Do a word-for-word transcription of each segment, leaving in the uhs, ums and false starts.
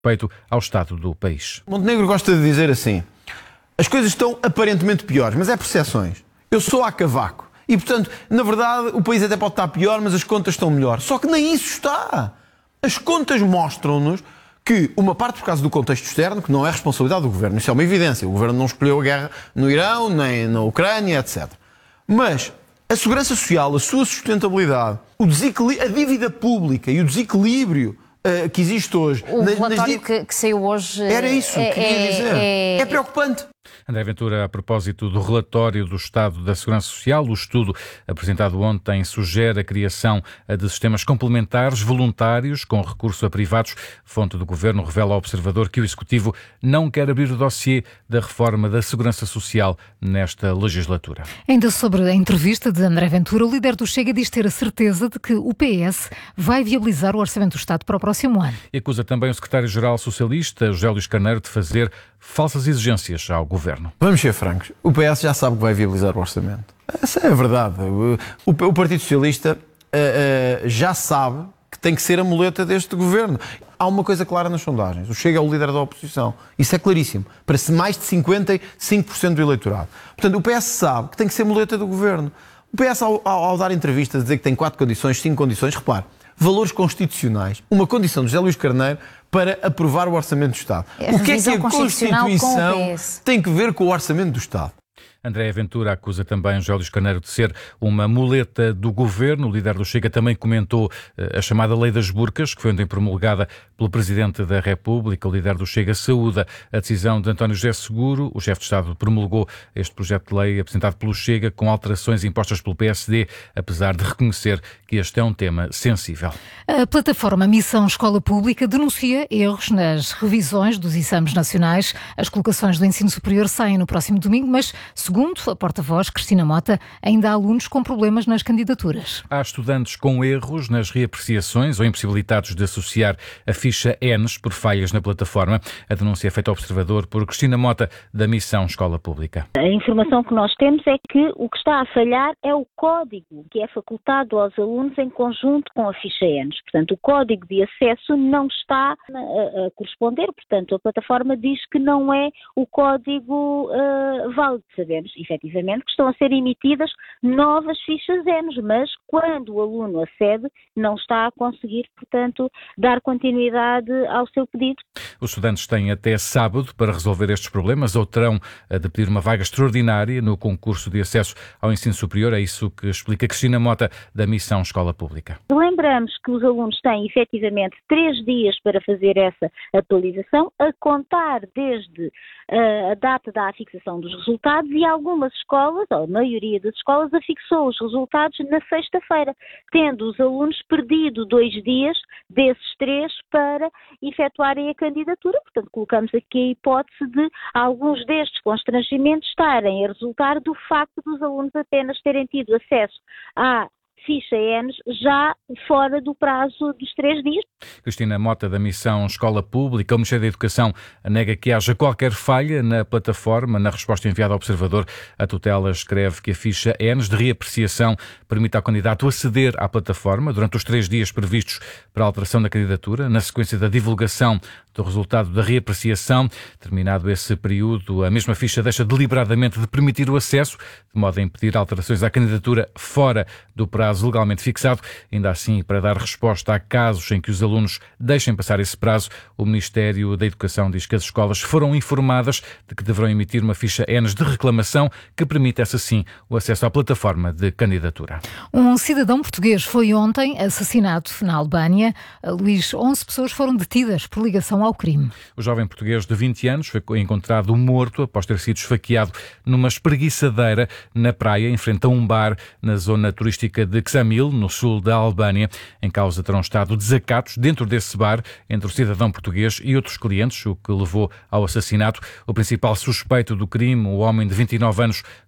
respeito ao estado do país. Montenegro gosta de dizer assim: as coisas estão aparentemente piores, mas é percepções. Eu sou a cavaco. E, portanto, na verdade, o país até pode estar pior, mas as contas estão melhor. Só que nem isso está. As contas mostram-nos que uma parte por causa do contexto externo, que não é responsabilidade do Governo. Isso é uma evidência. O Governo não escolheu a guerra no Irão, nem na Ucrânia, etcétera. Mas a segurança social, a sua sustentabilidade, o desequilíbrio, a dívida pública e o desequilíbrio uh, que existe hoje... O nas, relatório nas... que, que saiu hoje... Era isso é, que queria é, dizer. É, é preocupante. André Ventura, a propósito do relatório do Estado da Segurança Social, o estudo apresentado ontem sugere a criação de sistemas complementares voluntários com recurso a privados. Fonte do Governo revela ao Observador que o Executivo não quer abrir o dossiê da reforma da Segurança Social nesta legislatura. Ainda sobre a entrevista de André Ventura, o líder do Chega diz ter a certeza de que o P S vai viabilizar o Orçamento do Estado para o próximo ano. E acusa também o secretário-geral socialista, José Luís Carneiro, de fazer falsas exigências ao Governo. Vamos ser francos, o P S já sabe que vai viabilizar o orçamento. Essa é a verdade. O, o, o Partido Socialista uh, uh, já sabe que tem que ser a muleta deste Governo. Há uma coisa clara nas sondagens. O Chega é o líder da oposição. Isso é claríssimo. Para mais de cinquenta e cinco por cento do eleitorado. Portanto, o P S sabe que tem que ser muleta do Governo. O P S, ao, ao, ao dar entrevistas, dizer que tem quatro condições, cinco condições, repare, valores constitucionais, uma condição de José Luís Carneiro para aprovar o Orçamento do Estado. É o que é que a Constituição tem que ver com o Orçamento do Estado? André Ventura acusa também José Luís Carneiro de ser uma muleta do Governo. O líder do Chega também comentou a chamada Lei das Burcas, que foi ontem promulgada pelo Presidente da República. O líder do Chega saúda a decisão de António José Seguro. O chefe de Estado promulgou este projeto de lei apresentado pelo Chega com alterações impostas pelo P S D, apesar de reconhecer que este é um tema sensível. A plataforma Missão Escola Pública denuncia erros nas revisões dos exames nacionais. As colocações do ensino superior saem no próximo domingo, mas segundo a porta-voz Cristina Mota, ainda há alunos com problemas nas candidaturas. Há estudantes com erros nas reapreciações ou impossibilitados de associar a ficha E N S por falhas na plataforma. A denúncia é feita ao Observador por Cristina Mota, da Missão Escola Pública. A informação que nós temos é que o que está a falhar é o código que é facultado aos alunos em conjunto com a ficha E N S. Portanto, o código de acesso não está a, a corresponder. Portanto, a plataforma diz que não é o código uh, válido. Sabemos efetivamente que estão a ser emitidas novas fichas E N S, mas quando o aluno acede não está a conseguir, portanto, dar continuidade ao seu pedido. Os estudantes têm até sábado para resolver estes problemas ou terão de pedir uma vaga extraordinária no concurso de acesso ao ensino superior. É isso que explica Cristina Mota, da Missão Escola Pública. Lembramos que os alunos têm efetivamente três dias para fazer essa atualização, a contar desde uh, a data da afixação dos resultados, e algumas escolas, ou a maioria das escolas, afixou os resultados na sexta-feira, tendo os alunos perdido dois dias desses três para efetuarem a candidatura. Portanto, colocamos aqui a hipótese de alguns destes constrangimentos estarem a resultar do facto dos alunos apenas terem tido acesso à ficha E N S já fora do prazo dos três dias. Cristina Mota, da Missão Escola Pública. O Ministério da Educação nega que haja qualquer falha na plataforma. Na resposta enviada ao Observador, a tutela escreve que a ficha E N S de reapreciação permite ao candidato aceder à plataforma durante os três dias previstos para a alteração da candidatura, na sequência da divulgação do resultado da reapreciação. Terminado esse período, a mesma ficha deixa deliberadamente de permitir o acesso, de modo a impedir alterações à candidatura fora do prazo legalmente fixado. Ainda assim, para dar resposta a casos em que os alunos deixem passar esse prazo, o Ministério da Educação diz que as escolas foram informadas de que deverão emitir uma ficha E N S de reclamação que permitisse assim o acesso à plataforma de candidatura. Um cidadão português foi ontem assassinado na Albânia. Luís, onze pessoas foram detidas por ligação ao crime. O jovem português de vinte anos foi encontrado morto após ter sido esfaqueado numa espreguiçadeira na praia, em frente a um bar na zona turística de Ksamil, no sul da Albânia. Em causa terão estado desacatos dentro desse bar entre o cidadão português e outros clientes, o que levou ao assassinato. O principal suspeito do crime, o homem de vinte e nove anos,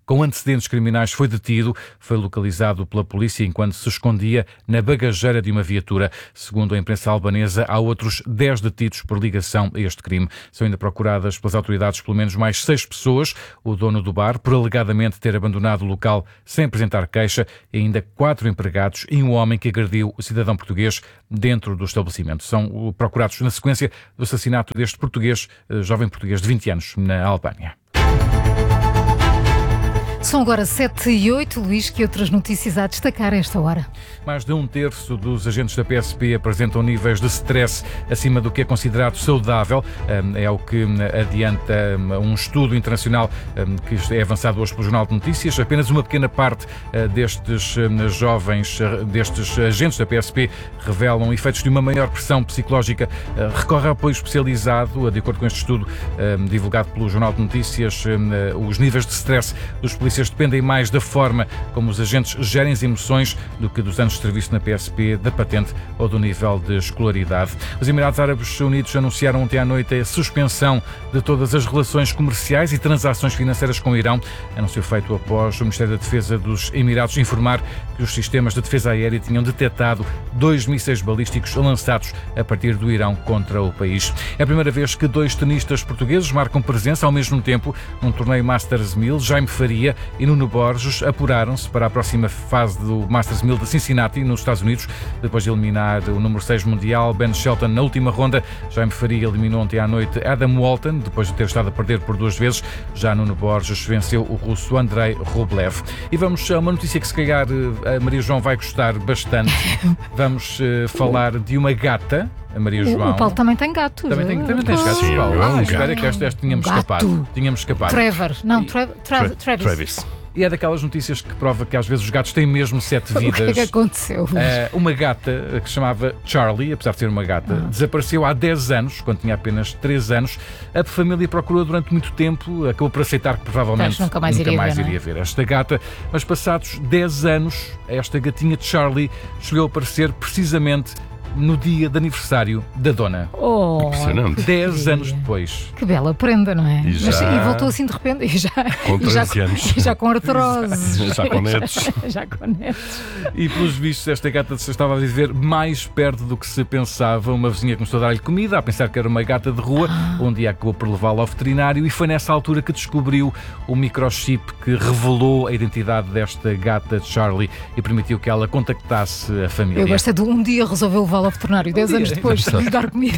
com antecedentes criminais foi detido. Foi localizado pela polícia enquanto se escondia na bagageira de uma viatura. Segundo a imprensa albanesa, há outros dez detidos por ligação a este crime. São ainda procuradas pelas autoridades pelo menos mais seis pessoas. O dono do bar, por alegadamente ter abandonado o local sem apresentar queixa, e ainda quatro empregados e um homem que agrediu o cidadão português dentro do estabelecimento. São procurados na sequência do assassinato deste português, jovem português de vinte anos, na Albânia. São agora sete e oito, Luís, que outras notícias há a destacar a esta hora? Mais de um terço dos agentes da P S P apresentam níveis de stress acima do que é considerado saudável. É o que adianta um estudo internacional que é avançado hoje pelo Jornal de Notícias. Apenas uma pequena parte destes jovens, destes agentes da P S P, revelam efeitos de uma maior pressão psicológica. Recorre a apoio especializado. De acordo com este estudo divulgado pelo Jornal de Notícias, os níveis de stress dos policiais dependem mais da forma como os agentes gerem as emoções do que dos anos de serviço na P S P, da patente ou do nível de escolaridade. Os Emirados Árabes Unidos anunciaram ontem à noite a suspensão de todas as relações comerciais e transações financeiras com o Irão. Anúncio feito após o Ministério da Defesa dos Emirados informar que os sistemas de defesa aérea tinham detectado dois mísseis balísticos lançados a partir do Irão contra o país. É a primeira vez que dois tenistas portugueses marcam presença ao mesmo tempo num torneio Masters mil. Jaime Faria e Nuno Borges apuraram-se para a próxima fase do Masters mil de Cincinnati, nos Estados Unidos, depois de eliminar o número seis mundial, Ben Shelton, na última ronda. Jaime Faria eliminou ontem à noite Adam Walton, depois de ter estado a perder por duas vezes. Já Nuno Borges venceu o russo Andrei Rublev. E vamos a uma notícia que se calhar a Maria João vai gostar bastante. Vamos uh, falar de uma gata. A Maria João. O Paulo também tem gatos. Também, tem, também tens gatos, Sim, Paulo. um Ah, espera que esta, esta tínhamos gato. escapado. Tínhamos escapado. Trevor. Não, E- Tra Tra Tra Travis. Travis. E é daquelas notícias que prova que às vezes os gatos têm mesmo sete O que vidas. é que aconteceu? Eh, uma gata que se chamava Charlie, apesar de ser uma gata, Ah. desapareceu há dez anos, quando tinha apenas três anos. A família procurou durante muito tempo, acabou por aceitar que provavelmente Pois, nunca mais iria ver, não é? iria ver esta gata. Mas passados dez anos, esta gatinha de Charlie chegou a aparecer precisamente no dia de aniversário da dona. Oh, Impressionante. Dez anos depois. que bela prenda, não é? E Mas- já- e voltou assim de repente, e já, Com e já, treze anos. e já com artrose. Já com netos. Já com netos. E pelos vistos, esta gata se estava a viver mais perto do que se pensava. Uma vizinha começou a dar-lhe comida, a pensar que era uma gata de rua. Um dia acabou por levá-la ao veterinário e foi nessa altura que descobriu o microchip que revelou a identidade desta gata de Charlie e permitiu que ela contactasse a família. Eu gosto é de um dia resolveu levá-lo ao veterinário, dez dia, anos depois de lhe dar comida.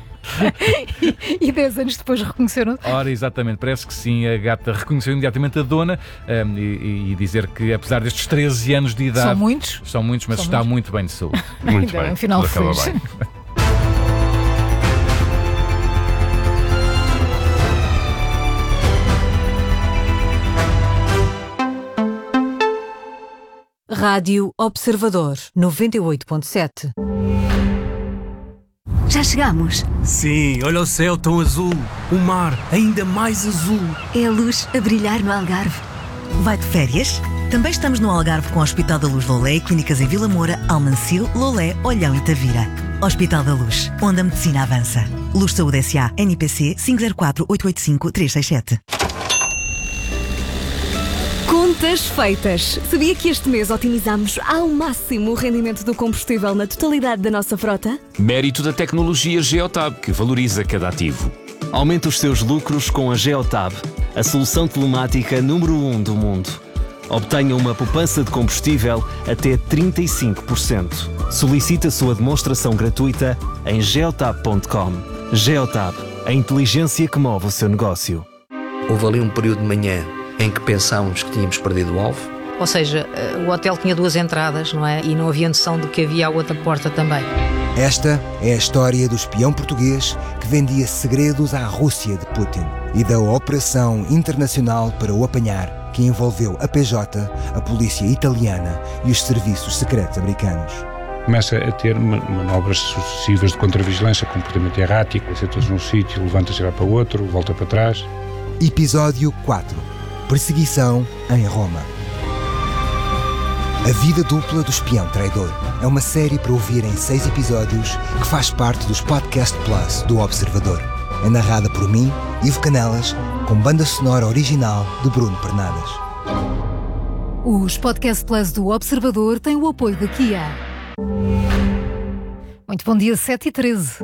e, e dez anos depois reconheceram. Ora, exatamente, parece que sim, a gata reconheceu imediatamente a dona um, e, e dizer que apesar destes treze anos de idade... São muitos? São muitos, mas São está muitos. muito bem de saúde. Muito Ainda bem. bem, final Tudo acaba feliz. bem. Rádio Observador noventa e oito ponto sete. Já chegamos. Sim, olha o céu tão azul, o mar ainda mais azul. É a luz a brilhar no Algarve. Vai de férias? Também estamos no Algarve com o Hospital da Luz Lolé e clínicas em Vila Moura, Almancil, Lolé, Olhão e Tavira. Hospital da Luz, onde a medicina avança. Luz Saúde S A, N P C cinco zero quatro, oito oito cinco, três seis sete. Contas feitas. Sabia que este mês otimizamos ao máximo o rendimento do combustível na totalidade da nossa frota? Mérito da tecnologia Geotab, que valoriza cada ativo. Aumente os seus lucros com a Geotab, a solução telemática número um do mundo. Obtenha uma poupança de combustível até trinta e cinco por cento. Solicite a sua demonstração gratuita em geotab ponto com. Geotab, a inteligência que move o seu negócio. Houve ali um período de manhã em que pensámos que tínhamos perdido o alvo. Ou seja, o hotel tinha duas entradas, não é? E não havia noção de que havia a outra porta também. Esta é a história do espião português que vendia segredos à Rússia de Putin e da operação internacional para o apanhar, que envolveu a P J, a polícia italiana e os serviços secretos americanos. Começa a ter manobras sucessivas de contravigilância, comportamento errático, senta-se num sítio, levanta-se já para outro, volta para trás. Episódio quatro. Perseguição em Roma. A vida dupla do espião traidor é uma série para ouvir em seis episódios que faz parte dos Podcast Plus do Observador. É narrada por mim, Ivo Canelas, com banda sonora original de Bruno Pernadas. Os Podcast Plus do Observador têm o apoio da Kia. Muito bom dia, sete e treze.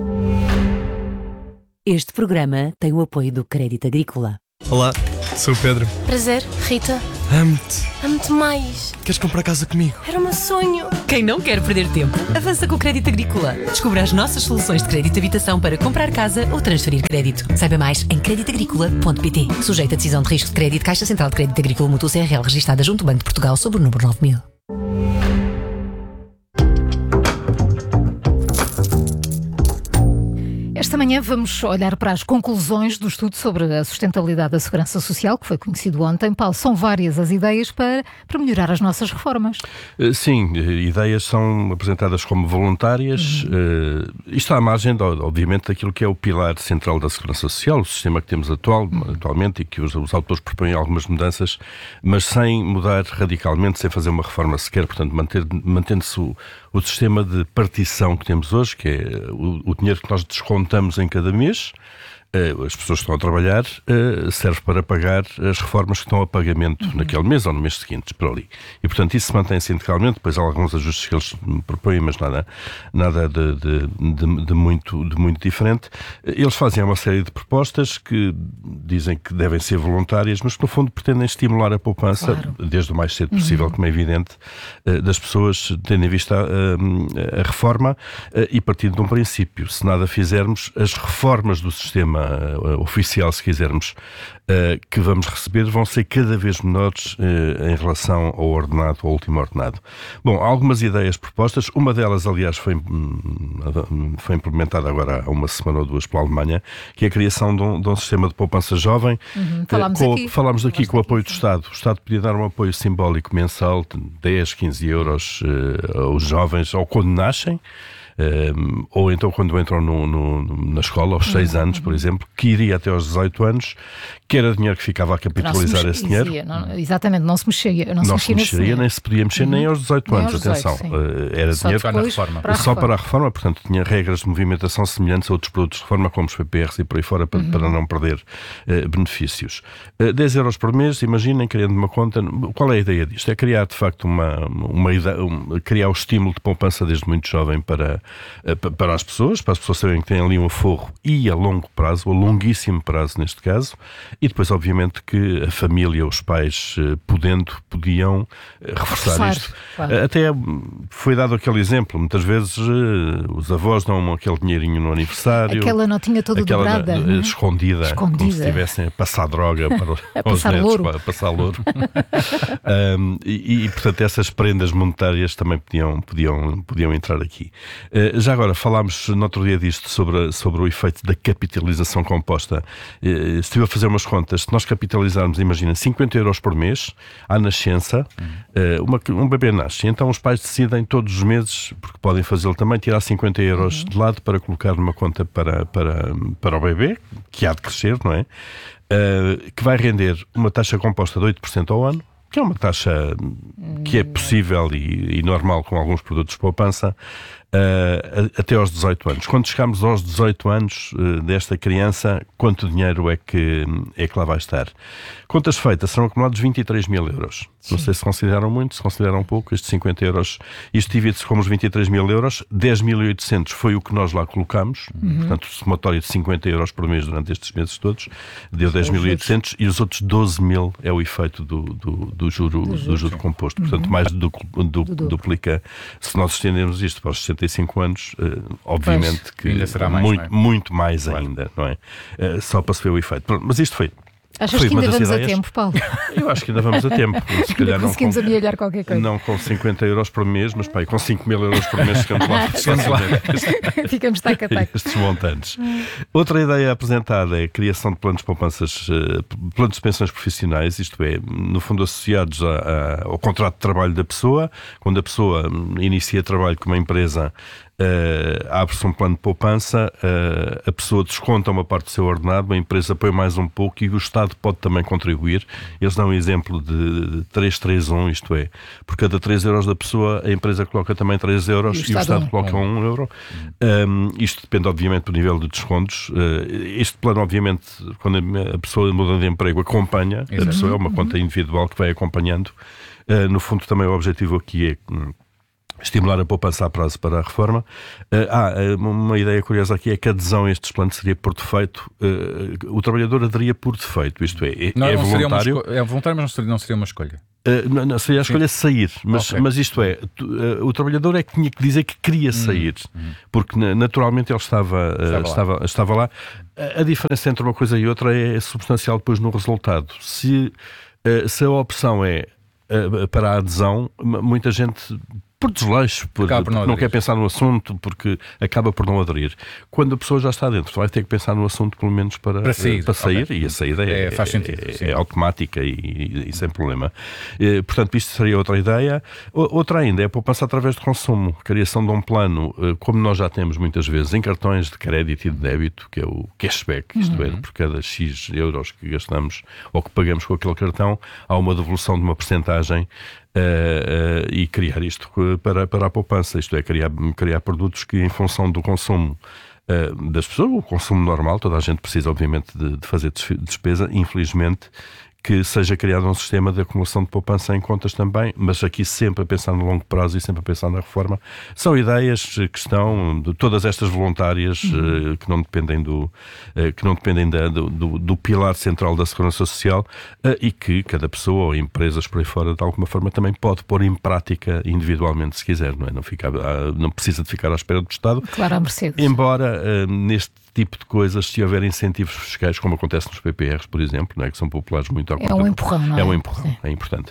Este programa tem o apoio do Crédito Agrícola. Olá, sou o Pedro. Prazer, Rita. Amo-te. Amo-te mais. Queres comprar casa comigo? Era o meu sonho. Quem não quer perder tempo, avança com o Crédito Agrícola. Descubra as nossas soluções de crédito de habitação para comprar casa ou transferir crédito. Saiba mais em crédito agrícola ponto pt. Sujeito a decisão de risco de crédito, Caixa Central de Crédito Agrícola Mútuo C R L, registada junto ao Banco de Portugal sob o número nove mil. Esta manhã vamos olhar para as conclusões do estudo sobre a sustentabilidade da segurança social, que foi conhecido ontem. Paulo, são várias as ideias para, para melhorar as nossas reformas. Sim, ideias são apresentadas como voluntárias. Uhum. Uh, isto à margem, obviamente, daquilo que é o pilar central da segurança social, o sistema que temos atual, uhum. atualmente, e que os, os autores propõem algumas mudanças, mas sem mudar radicalmente, sem fazer uma reforma sequer, portanto, manter, mantendo-se o, o sistema de partição que temos hoje, que é o, o dinheiro que nós descontamos em cada mês, as pessoas que estão a trabalhar, serve para pagar as reformas que estão a pagamento uhum. naquele mês ou no mês seguinte, por ali. E, portanto, isso mantém-se integralmente, depois há alguns ajustes que eles propõem, mas nada, nada de, de, de, de, muito, de muito diferente. Eles fazem uma série de propostas que dizem que devem ser voluntárias, mas que, no fundo, pretendem estimular a poupança, claro. desde o mais cedo possível, uhum. como é evidente, das pessoas, tendo em vista a, a reforma e partindo de um princípio. Se nada fizermos, as reformas do sistema Uh, oficial, se quisermos, uh, que vamos receber, vão ser cada vez menores uh, em relação ao ordenado, ao último ordenado. Bom, há algumas ideias propostas. Uma delas, aliás, foi, um, foi implementada agora há uma semana ou duas pela Alemanha, que é a criação de um, de um sistema de poupança jovem. Uhum, falámos, uh, com, aqui. falámos aqui com o apoio do Estado. O Estado podia dar um apoio simbólico mensal de dez, quinze euros uh, aos jovens, ou quando nascem, Um, ou então quando entram no, no, na escola aos seis uhum. anos, por exemplo, que iria até aos dezoito anos, que era dinheiro que ficava a capitalizar esse dinheiro. Não, exatamente, não se mexia. Não, não se mexia, se mexeria nem se podia mexer uhum. nem aos dezoito nem anos, aos dezoito, atenção. Uh, era só dinheiro para a reforma. Para a só reforma. para a reforma, portanto tinha regras de movimentação semelhantes a outros produtos de reforma, como os P P Rs e por aí fora, para, uhum. para não perder uh, benefícios. Uh, dez euros por mês, imaginem, criando uma conta. Qual é a ideia disto? É criar de facto uma, uma ideia, um, criar o estímulo de poupança desde muito jovem para, uh, para as pessoas, para as pessoas saberem que têm ali um aforro e a longo prazo, a longuíssimo prazo neste caso, e depois obviamente que a família, os pais, podendo, podiam reforçar Reforçar, isto. Claro. Até foi dado aquele exemplo, muitas vezes os avós dão aquele dinheirinho no aniversário. Aquela notinha toda dobrada. Na, é? escondida, escondida, como se estivessem a passar droga para os, a passar netos, louro. Para, a passar louro. um, e, e, portanto, essas prendas monetárias também podiam, podiam, podiam entrar aqui. Uh, já agora, falámos no outro dia disto, sobre, sobre o efeito da capitalização composta. Uh, estive a fazer umas contas. Se nós capitalizarmos, imagina, cinquenta euros por mês, à nascença, uh, uma, um bebê nasce. Então os pais decidem todos os meses, porque podem fazê-lo também, tirar cinquenta euros uhum. de lado para colocar numa conta para, para, para o bebê, que há de crescer, não é? Uh, que vai render uma taxa composta de oito por cento ao ano, que é uma taxa que é possível e, e normal com alguns produtos de poupança, uh, até aos dezoito anos. Quando chegamos aos dezoito anos uh, desta criança, quanto dinheiro é que, é que lá vai estar? Contas feitas, serão acumulados vinte e três mil euros. Sim. Não sei se consideram muito, se consideram pouco, estes cinquenta euros. Isto divide-se como os vinte e três mil euros, dez mil e oitocentos foi o que nós lá colocamos, uhum. portanto, somatório de cinquenta euros por mês durante estes meses todos, deu dez mil e oitocentos, e os outros doze mil é o efeito do, do, do, juro, do, juro, do juro composto. Portanto, uhum. mais du, du, du, duplica. Se nós estendermos isto para os sessenta e cinco anos, uh, obviamente pois, que ainda será mais, muito, não é? muito mais claro. ainda, não é? Uh, só para se ver o efeito. Pronto, mas isto foi. Achas Foi que ainda vamos ideias. a tempo, Paulo? Eu acho que ainda vamos a tempo. Se calhar não conseguimos com, amealhar qualquer coisa. Não com cinquenta euros por mês, mas pá, com cinco mil euros por mês ficamos lá. Ficamos lá. Ficamos taca a taca. Estes montantes. Outra ideia apresentada é a criação de planos de poupanças, planos de pensões profissionais, isto é, no fundo associados a, a, ao contrato de trabalho da pessoa. Quando a pessoa inicia trabalho com uma empresa, uh, abre-se um plano de poupança, uh, a pessoa desconta uma parte do seu ordenado, a empresa põe mais um pouco e o Estado pode também contribuir. Eles dão um exemplo de três três um, isto é, por cada três euros da pessoa, a empresa coloca também três euros e o Estado, e o Estado coloca um euro. Um, isto depende, obviamente, do nível de descontos. Uh, este plano, obviamente, quando a pessoa muda de emprego, acompanha. Exato. A pessoa é uma conta individual que vai acompanhando. Uh, no fundo, também o objetivo aqui é hum, estimular a poupança a prazo para a reforma. Uh, ah, uma ideia curiosa aqui é que a adesão a estes planos seria por defeito. Uh, o trabalhador aderia por defeito, isto é, é, não, é não voluntário. Esco- é voluntário, mas não seria, não seria uma escolha. Uh, não, não, seria a escolha de sair, mas, okay. mas isto é, tu, uh, o trabalhador é que tinha que dizer que queria sair, hum, hum. porque naturalmente ele estava, uh, estava, lá. Estava, estava lá. A, a diferença entre uma coisa e outra é substancial depois no resultado. Se, uh, se a opção é uh, para a adesão, muita gente, por desleixo, por, porque não, não quer pensar no assunto, porque acaba por não aderir. Quando a pessoa já está dentro, vai ter que pensar no assunto pelo menos para, para sair, para sair okay. E a saída é, é, faz sentido, é, é automática e, e, e sem problema. E, portanto, isto seria outra ideia. Outra ainda é a poupança através de consumo, criação de um plano, como nós já temos muitas vezes, em cartões de crédito e de débito, que é o cashback, isto uhum. é, por cada X euros que gastamos ou que pagamos com aquele cartão, há uma devolução de uma percentagem. Uh, uh, e criar isto para, para a poupança, isto é, criar, criar produtos que em função do consumo uh, das pessoas, o consumo normal, toda a gente precisa obviamente de, de fazer despesa, infelizmente que seja criado um sistema de acumulação de poupança em contas também, mas aqui sempre a pensar no longo prazo e sempre a pensar na reforma. São ideias que estão, de todas estas voluntárias, uhum. uh, que não dependem, do, uh, que não dependem da, do, do, do pilar central da Segurança Social uh, e que cada pessoa ou empresas por aí fora, de alguma forma, também pode pôr em prática individualmente, se quiser, não é? Não, fica, uh, não precisa de ficar à espera do Estado. Claro, a Mercedes. Embora uh, neste tipo de coisas, se houver incentivos fiscais, como acontece nos P P Rs, por exemplo, não é? Que são populares muito ao É um empurrão, não é? É um empurrão, Sim. é importante.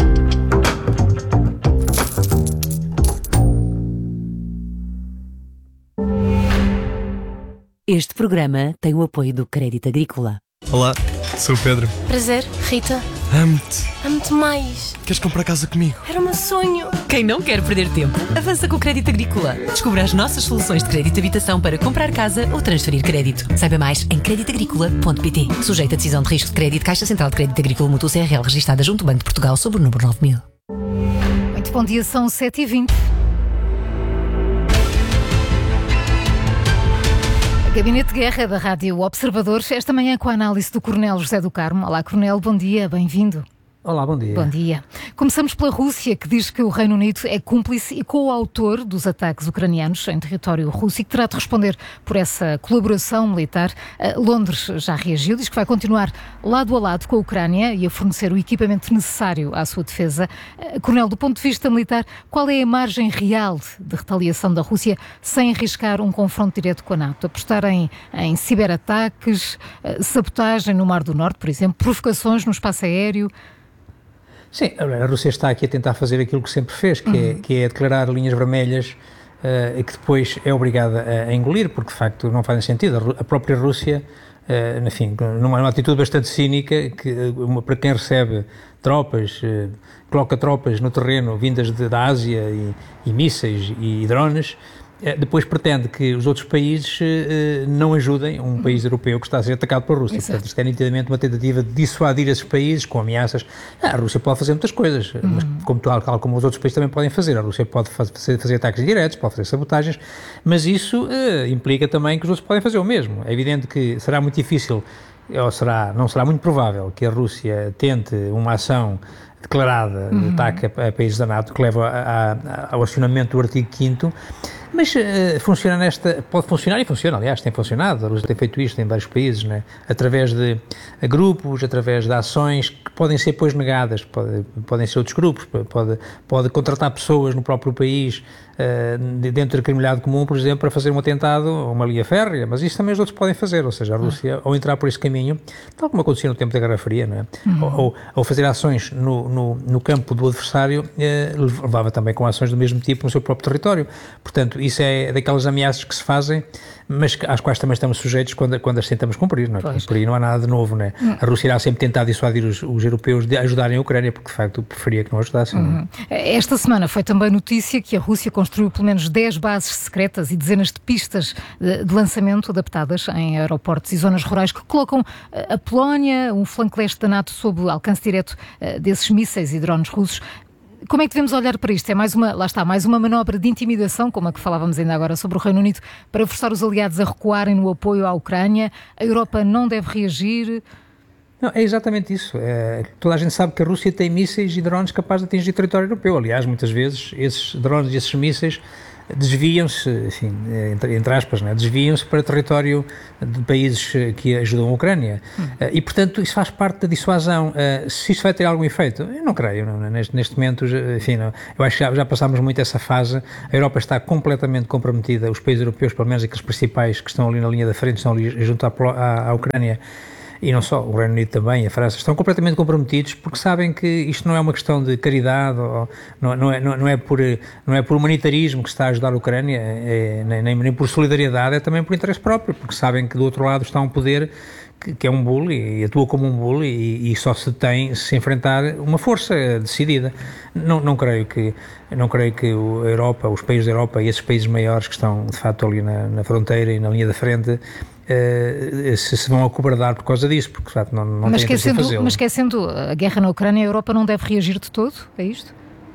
Este programa tem o apoio do Crédito Agrícola. Olá, sou o Pedro. Prazer, Rita. Amo-te. Amo-te mais. Queres comprar casa comigo? Era o meu sonho. Quem não quer perder tempo, avança com o Crédito Agrícola. Descubra as nossas soluções de crédito de habitação para comprar casa ou transferir crédito. Saiba mais em crédito agrícola ponto pt. Sujeito a decisão de risco de crédito, Caixa Central de Crédito Agrícola Mútuo C R L, registada junto ao Banco de Portugal, sob o número nove mil. Muito bom dia, são sete e vinte. Gabinete de Guerra da Rádio Observador, esta manhã com a análise do Coronel José do Carmo. Olá, Coronel, bom dia, bem-vindo. Olá, bom dia. Bom dia. Começamos pela Rússia, que diz que o Reino Unido é cúmplice e coautor dos ataques ucranianos em território russo e que terá de responder por essa colaboração militar. Londres já reagiu, diz que vai continuar lado a lado com a Ucrânia e a fornecer o equipamento necessário à sua defesa. Coronel, do ponto de vista militar, qual é a margem real de retaliação da Rússia sem arriscar um confronto direto com a NATO? Apostar em, em ciberataques, sabotagem no Mar do Norte, por exemplo, provocações no espaço aéreo? Sim, a Rússia está aqui a tentar fazer aquilo que sempre fez, que, uhum. é, que é declarar linhas vermelhas uh, e que depois é obrigada a, a engolir, porque de facto não fazem sentido. A própria Rússia, uh, enfim, numa, numa atitude bastante cínica, que, uma, para quem recebe tropas, uh, coloca tropas no terreno vindas de, da Ásia e, e mísseis e, e drones, depois pretende que os outros países uh, não ajudem um país europeu que está a ser atacado pela Rússia. Exato. Portanto, isto é nitidamente uma tentativa de dissuadir esses países com ameaças. Ah, a Rússia pode fazer muitas coisas, uhum. mas como, tal, como os outros países também podem fazer. A Rússia pode fazer, fazer ataques diretos, pode fazer sabotagens, mas isso uh, implica também que os outros podem fazer o mesmo. É evidente que será muito difícil, ou será, não será muito provável, que a Rússia tente uma ação declarada de uhum. ataque a, a países da NATO, que leva a, a, ao acionamento do artigo quinto, mas uh, funciona nesta, pode funcionar e funciona, aliás, tem funcionado, a Rússia tem feito isto em vários países, né? Através de grupos, através de ações que podem ser depois negadas, pode, podem ser outros grupos, pode, pode contratar pessoas no próprio país, uh, dentro do criminalidade comum, por exemplo, para fazer um atentado ou uma linha férrea, mas isso também os outros podem fazer, ou seja, a Rússia, ao entrar por esse caminho, tal como acontecia no tempo da Guerra Fria, não é? Uhum. Ou, ou, ou fazer ações no, no, no campo do adversário, uh, levava também com ações do mesmo tipo no seu próprio território. Portanto, isso é daquelas ameaças que se fazem, mas às quais também estamos sujeitos quando, quando as tentamos cumprir, não é? Porque por aí não há nada de novo, não é? Hum. A Rússia irá sempre tentar dissuadir os, os europeus de ajudarem a Ucrânia, porque de facto preferia que não ajudassem. Uhum. Esta semana foi também notícia que a Rússia construiu pelo menos dez bases secretas e dezenas de pistas de, de lançamento adaptadas em aeroportos e zonas rurais que colocam a Polónia, um flanco leste da NATO, sob o alcance direto desses mísseis e drones russos. Como é que devemos olhar para isto? É mais uma, lá está, mais uma manobra de intimidação, como a que falávamos ainda agora sobre o Reino Unido, para forçar os aliados a recuarem no apoio à Ucrânia? A Europa não deve reagir? Não, é exatamente isso. É, toda a gente sabe que a Rússia tem mísseis e drones capazes de atingir território europeu. Aliás, muitas vezes, esses drones e esses mísseis desviam-se, enfim, entre, entre aspas, né? desviam-se para território de países que ajudam a Ucrânia. Hum. Uh, e, portanto, isso faz parte da dissuasão. Uh, se isso vai ter algum efeito? Eu não creio. Não, neste, neste momento, enfim, não, eu acho que já, já passámos muito essa fase. A Europa está completamente comprometida. Os países europeus, pelo menos aqueles principais que estão ali na linha da frente, estão ali junto à, à, à Ucrânia, e não só, o Reino Unido também, a França, estão completamente comprometidos porque sabem que isto não é uma questão de caridade, ou, não, não, é, não, não, é por, não é por humanitarismo que se está a ajudar a Ucrânia, é, nem, nem por solidariedade, é também por interesse próprio, porque sabem que do outro lado está um poder que, que é um bully e atua como um bully e, e só se tem se enfrentar uma força decidida. Não, não creio que, não creio que a Europa, os países da Europa e esses países maiores que estão de facto ali na, na fronteira e na linha da frente, Uh, se, se vão acobardar por causa disso, porque de facto não, não mas têm interesse em fazê-lo. Mas esquecendo a guerra na Ucrânia, a Europa não deve reagir de todo? É isto?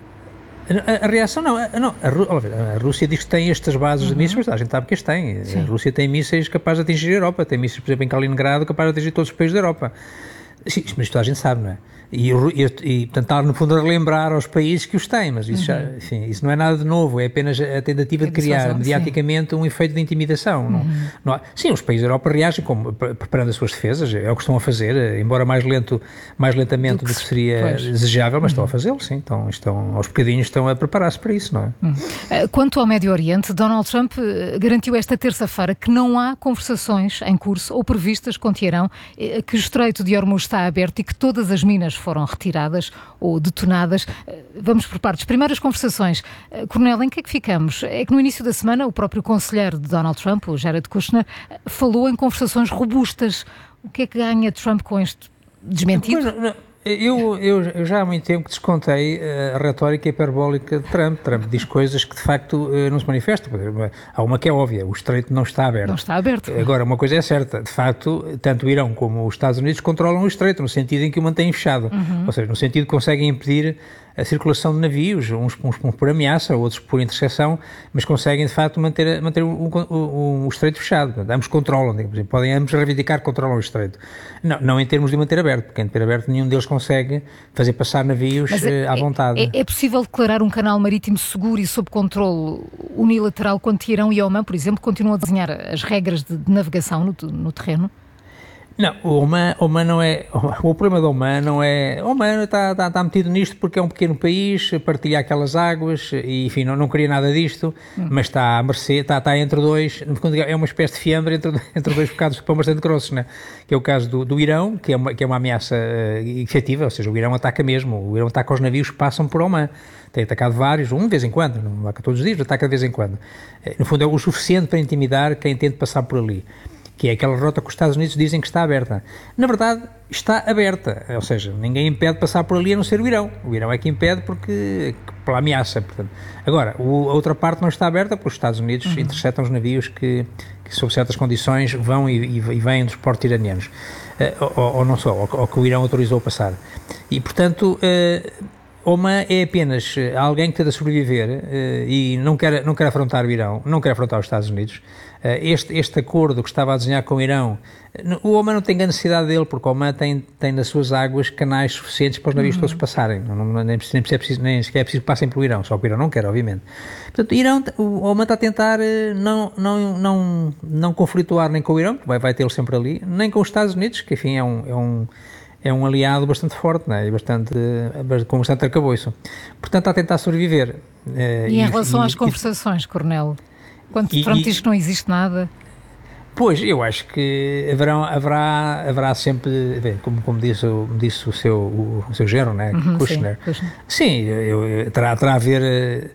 A, a reação não, a, não a, a Rússia diz que tem estas bases uhum. de mísseis, mas a gente sabe que as tem. Sim. A Rússia tem mísseis capazes de atingir a Europa, tem mísseis, por exemplo, em Kaliningrado, capazes de atingir todos os países da Europa. Sim, mas toda a gente sabe, não é? E, e, e tentar, no fundo, relembrar aos países que os têm, mas isso, uhum. já, enfim, isso não é nada de novo, é apenas a tentativa de criar mediaticamente sim. um efeito de intimidação. Uhum. Não, não há, sim, os países da Europa reagem como, preparando as suas defesas, é o que estão a fazer, embora mais, lento, mais lentamente do que, do que seria pois. desejável, mas uhum. estão a fazê-lo, sim. Então, estão, aos bocadinhos estão a preparar-se para isso, não é? Uhum. Quanto ao Médio Oriente, Donald Trump garantiu esta terça-feira que não há conversações em curso ou previstas com Teherão, que o Estreito de Hormuz está aberto e que todas as minas foram retiradas ou detonadas. Vamos por partes. Primeiras conversações. Coronel, em que é que ficamos? É que no início da semana o próprio conselheiro de Donald Trump, o Jared Kushner, falou em conversações robustas. O que é que ganha Trump com este desmentido? Não, não. Eu, eu, eu já há muito tempo que descontei a retórica hiperbólica de Trump. Trump diz coisas que de facto não se manifestam. Há uma que é óbvia, o Estreito não está aberto. Não está aberto. Agora, uma coisa é certa, de facto, tanto o Irão como os Estados Unidos controlam o Estreito, no sentido em que o mantêm fechado. Uhum. Ou seja, no sentido que conseguem impedir a circulação de navios, uns, uns por ameaça, outros por interseção, mas conseguem de facto manter, manter o, o, o Estreito fechado. Portanto, ambos controlam, digamos, podem ambos reivindicar que controlam o Estreito. Não, não em termos de manter aberto, porque em ter aberto nenhum deles consegue fazer passar navios é, à vontade. É, é possível declarar um canal marítimo seguro e sob controle unilateral quando Teherão e Oman, por exemplo, continuam a desenhar as regras de, de navegação no, no terreno? Não, o Oman, Oman não é, o problema do Oman não é, o Oman está, está, está metido nisto porque é um pequeno país, partilha aquelas águas e, enfim, não, não queria nada disto, hum. mas está à mercê, está, está entre dois, é uma espécie de fiambre entre, entre dois bocados que pão bastante grossos, né? Que é o caso do, do Irão, que é uma, que é uma ameaça uh, efetiva, ou seja, o Irão ataca mesmo, o Irão ataca os navios que passam por Oman. Tem atacado vários, um de vez em quando, não ataca todos os dias, ataca de vez em quando. No fundo é o suficiente para intimidar quem tenta passar por ali, que é aquela rota que os Estados Unidos dizem que está aberta. Na verdade, está aberta, ou seja, ninguém impede de passar por ali a não ser o Irão. O Irão é que impede porque, pela ameaça. Portanto. Agora, o, a outra parte não está aberta porque os Estados Unidos uhum. interceptam os navios que, que, sob certas condições, vão e, e, e vêm dos portos iranianos. Uh, ou, ou não só, ou, ou que o Irão autorizou a passar. E, portanto... Uh, Oman é apenas alguém que tenta sobreviver uh, e não quer, não quer afrontar o Irão, não quer afrontar os Estados Unidos. Uh, este, este acordo que estava a desenhar com o Irão, o Oman não tem grande necessidade dele, porque o Oman tem, tem nas suas águas canais suficientes para os navios uhum. todos passarem. Não, não, nem, nem, é preciso, nem sequer é preciso que passem pelo Irão, só que o Irão não quer, obviamente. Portanto, o, Irão, o Oman está a tentar não, não, não, não conflituar nem com o Irão, que vai, vai tê-lo sempre ali, nem com os Estados Unidos, que enfim é um... É um é um aliado bastante forte, não é? E bastante, com bastante arcabouço. Portanto, está a tentar sobreviver. E, e em relação e, às e, conversações, Coronel? Quando e, Trump diz que não existe nada... Pois, eu acho que haverá, haverá, haverá sempre, bem, como, como disse, disse o, seu, o, o seu genro, né? Uhum, Kushner. Sim, sim eu, eu, terá, terá a haver...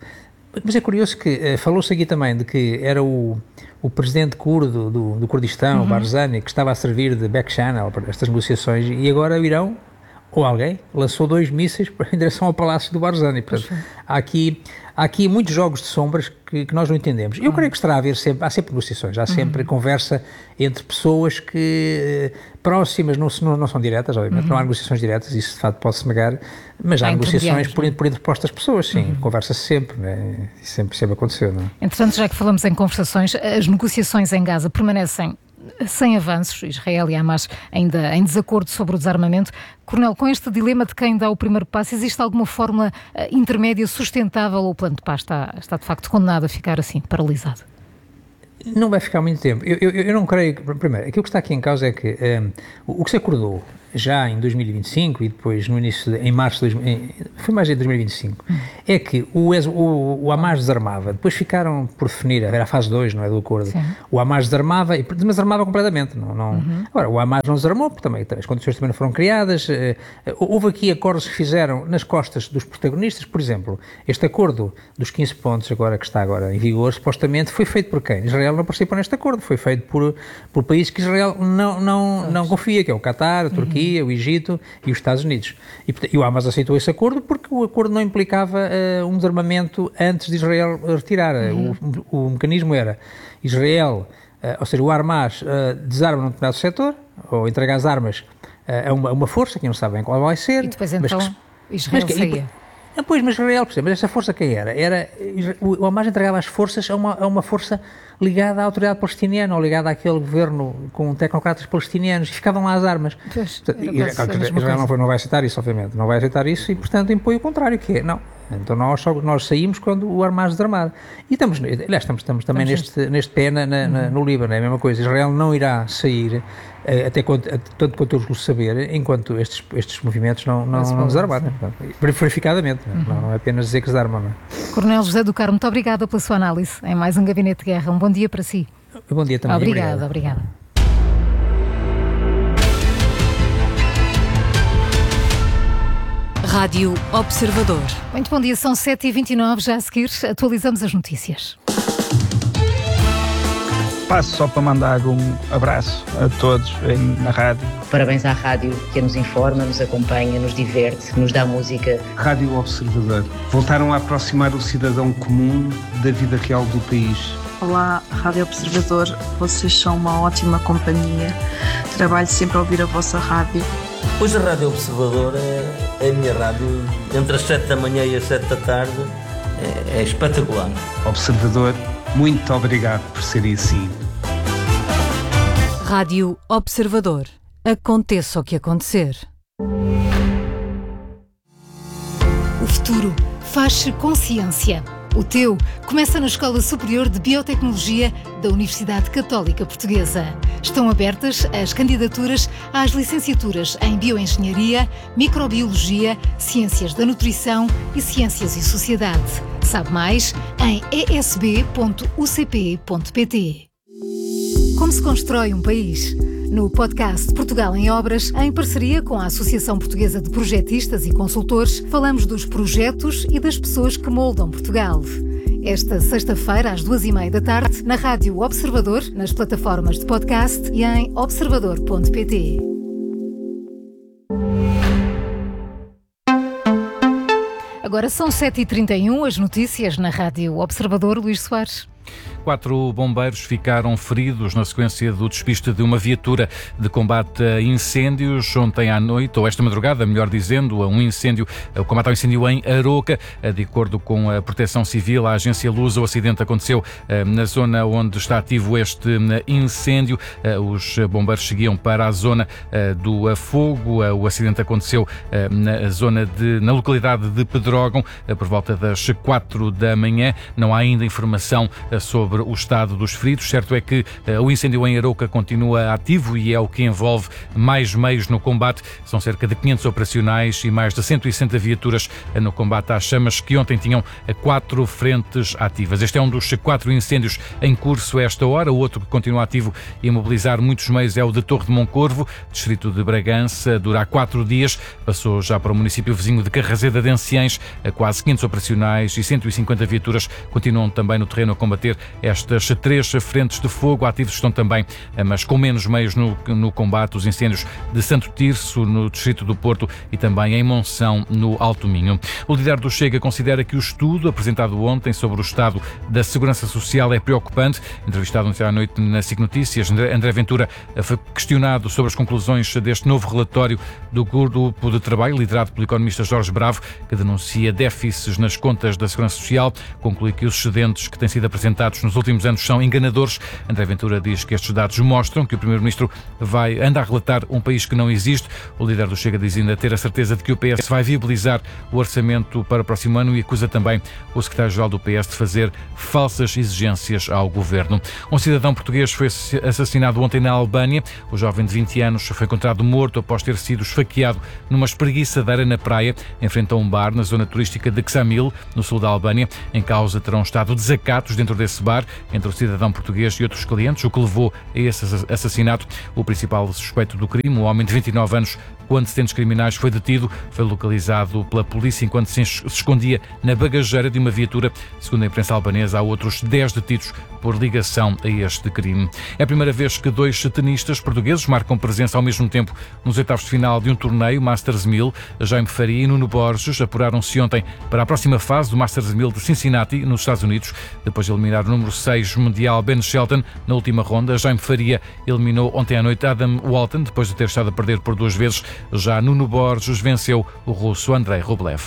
Mas é curioso que uh, falou-se aqui também de que era o, o presidente curdo do, do Kurdistão, uhum. Barzani, que estava a servir de back channel para estas negociações, e agora o Irão, ou alguém, lançou dois mísseis em direção ao palácio do Barzani. Portanto, há aqui, há aqui muitos jogos de sombras que, que nós não entendemos. Eu uhum. creio que estará a haver sempre, há sempre negociações, há sempre uhum. conversa entre pessoas que próximas, não, não, não são diretas, obviamente, uhum. não há negociações diretas, isso de facto pode-se negar, mas há, há negociações por, por interpostas pessoas, sim, uhum. conversa-se sempre, né? Isso sempre, sempre aconteceu. Não é? Entretanto, já que falamos em conversações, as negociações em Gaza permanecem sem avanços, Israel e Hamas ainda em desacordo sobre o desarmamento. Coronel, com este dilema de quem dá o primeiro passo, existe alguma fórmula intermédia sustentável ou o plano de paz está, está de facto condenado a ficar assim, paralisado? Não vai ficar muito tempo. Eu, eu, eu não creio que, primeiro, aquilo que está aqui em causa é que um, o, o que se acordou já em dois mil e vinte e cinco e depois no início, de, em março, de, em, foi mais em dois mil e vinte e cinco, hum. é que o, o, o Hamas desarmava, depois ficaram por definir, era a fase dois, não é, do acordo. Sim. O Hamas desarmava, e desarmava completamente. Não, não, uhum. Agora, o Hamas não desarmou, porque também as condições também não foram criadas. Uh, houve aqui acordos que fizeram nas costas dos protagonistas, por exemplo, este acordo dos quinze pontos agora, que está agora em vigor, supostamente foi feito por quem? Israel não participou neste acordo, foi feito por, por países que Israel não, não, não confia, que é o Qatar, a Turquia, uhum. o Egito e os Estados Unidos. E, e o Hamas aceitou esse acordo porque o acordo não implicava uh, um desarmamento antes de Israel retirar. Uhum. O, o mecanismo era Israel, uh, ou seja, o Hamas uh, desarma num determinado setor, ou entrega as armas uh, a, uma, a uma força, que não sabem qual vai ser. E depois então mas que, Israel mas que, saía. Ah, pois, mas Israel, por exemplo, mas essa força quem era? era o Hamas entregava as forças a uma, a uma força ligada à autoridade palestiniana ou ligada àquele governo com tecnocratas palestinianos e ficavam lá as armas. Pois, Israel não, não vai aceitar isso, obviamente, não vai aceitar isso e, portanto, impõe o contrário, que é, não, então nós, só, nós saímos quando o Hamas desarmar. E estamos, aliás, estamos, estamos também estamos neste, neste pé na, na, uhum. no Líbano, é a mesma coisa, Israel não irá sair, até quanto, tanto quanto eu vos saber, enquanto estes, estes movimentos não, não, não desarmarem, verificadamente, uhum. não, não é apenas dizer que desarmam. Não é? Coronel José do Carmo, muito obrigada pela sua análise em mais um Gabinete de Guerra. Um bom dia para si. Bom dia também. Obrigada, obrigada. Rádio Observador. Muito bom dia, são sete e vinte e nove, já a seguir atualizamos as notícias. Passo só para mandar um abraço a todos na rádio. Parabéns à rádio que nos informa, nos acompanha, nos diverte, nos dá música. Rádio Observador. Voltaram a aproximar o cidadão comum da vida real do país. Olá, Rádio Observador. Vocês são uma ótima companhia. Trabalho sempre a ouvir a vossa rádio. Hoje a Rádio Observador é, é a minha rádio. Entre as sete da manhã e as sete da tarde é, é espetacular. Observador, muito obrigado por serem assim. Rádio Observador. Aconteça o que acontecer. O futuro faz-se consciência. O teu começa na Escola Superior de Biotecnologia da Universidade Católica Portuguesa. Estão abertas as candidaturas às licenciaturas em Bioengenharia, Microbiologia, Ciências da Nutrição e Ciências e Sociedade. Sabe mais em e s b ponto u c p ponto p t. Como se constrói um país? No podcast Portugal em Obras, em parceria com a Associação Portuguesa de Projetistas e Consultores, falamos dos projetos e das pessoas que moldam Portugal. Esta sexta-feira, às duas e meia da tarde, na Rádio Observador, nas plataformas de podcast e em observador ponto p t. Agora são sete e trinta e um, as notícias na Rádio Observador. Luís Soares. Quatro bombeiros ficaram feridos na sequência do despiste de uma viatura de combate a incêndios ontem à noite, ou esta madrugada, melhor dizendo, a um incêndio, o combate ao incêndio em Aroca. De acordo com a Proteção Civil, a agência Lusa, o acidente aconteceu na zona onde está ativo este incêndio. Os bombeiros seguiam para a zona do fogo. O acidente aconteceu na zona de, na localidade de Pedrógão, por volta das quatro da manhã. Não há ainda informação sobre o estado dos feridos. Certo é que o incêndio em Arouca continua ativo e é o que envolve mais meios no combate. São cerca de quinhentos operacionais e mais de cento e sessenta viaturas no combate às chamas, que ontem tinham quatro frentes ativas. Este é um dos quatro incêndios em curso a esta hora. O outro que continua ativo e a mobilizar muitos meios é o de Torre de Moncorvo, distrito de Bragança. Dura há quatro dias. Passou já para o município vizinho de Carraseda de Anciães. Quase quinhentos operacionais e cento e cinquenta viaturas continuam também no terreno a combater estas três frentes de fogo. Ativos estão também, mas com menos meios no, no combate, os incêndios de Santo Tirso, no distrito do Porto, e também em Monção, no Alto Minho. O líder do Chega considera que o estudo apresentado ontem sobre o estado da segurança social é preocupante. Entrevistado ontem à noite na SIC Notícias, André Ventura foi questionado sobre as conclusões deste novo relatório do grupo de trabalho liderado pelo economista Jorge Bravo, que denuncia déficits nas contas da segurança social. Conclui que os excedentes que têm sido apresentados nos últimos anos são enganadores. André Ventura diz que estes dados mostram que o primeiro-ministro vai anda a relatar um país que não existe. O líder do Chega diz ainda ter a certeza de que o P S vai viabilizar o orçamento para o próximo ano e acusa também o secretário-geral do P S de fazer falsas exigências ao governo. Um cidadão português foi assassinado ontem na Albânia. O jovem de vinte anos foi encontrado morto após ter sido esfaqueado numa espreguiçadeira na praia, em frente a um bar na zona turística de Ksamil, no sul da Albânia. Em causa terão estado desacatos dentro desse bar entre o cidadão português e outros clientes, o que levou a esse assassinato. O principal suspeito do crime, um homem de vinte e nove anos, com antecedentes criminais, foi detido. Foi localizado pela polícia enquanto se escondia na bagageira de uma viatura. Segundo a imprensa albanesa, há outros dez detidos por ligação a este crime. É a primeira vez que dois tenistas portugueses marcam presença ao mesmo tempo nos oitavos de final de um torneio Masters mil. Jaime Faria e Nuno Borges apuraram-se ontem para a próxima fase do Masters mil de Cincinnati, nos Estados Unidos. Depois de eliminar o número seis mundial Ben Shelton na última ronda, Jaime Faria eliminou ontem à noite Adam Walton, depois de ter estado a perder por duas vezes. Já Nuno Borges venceu o russo Andrei Rublev.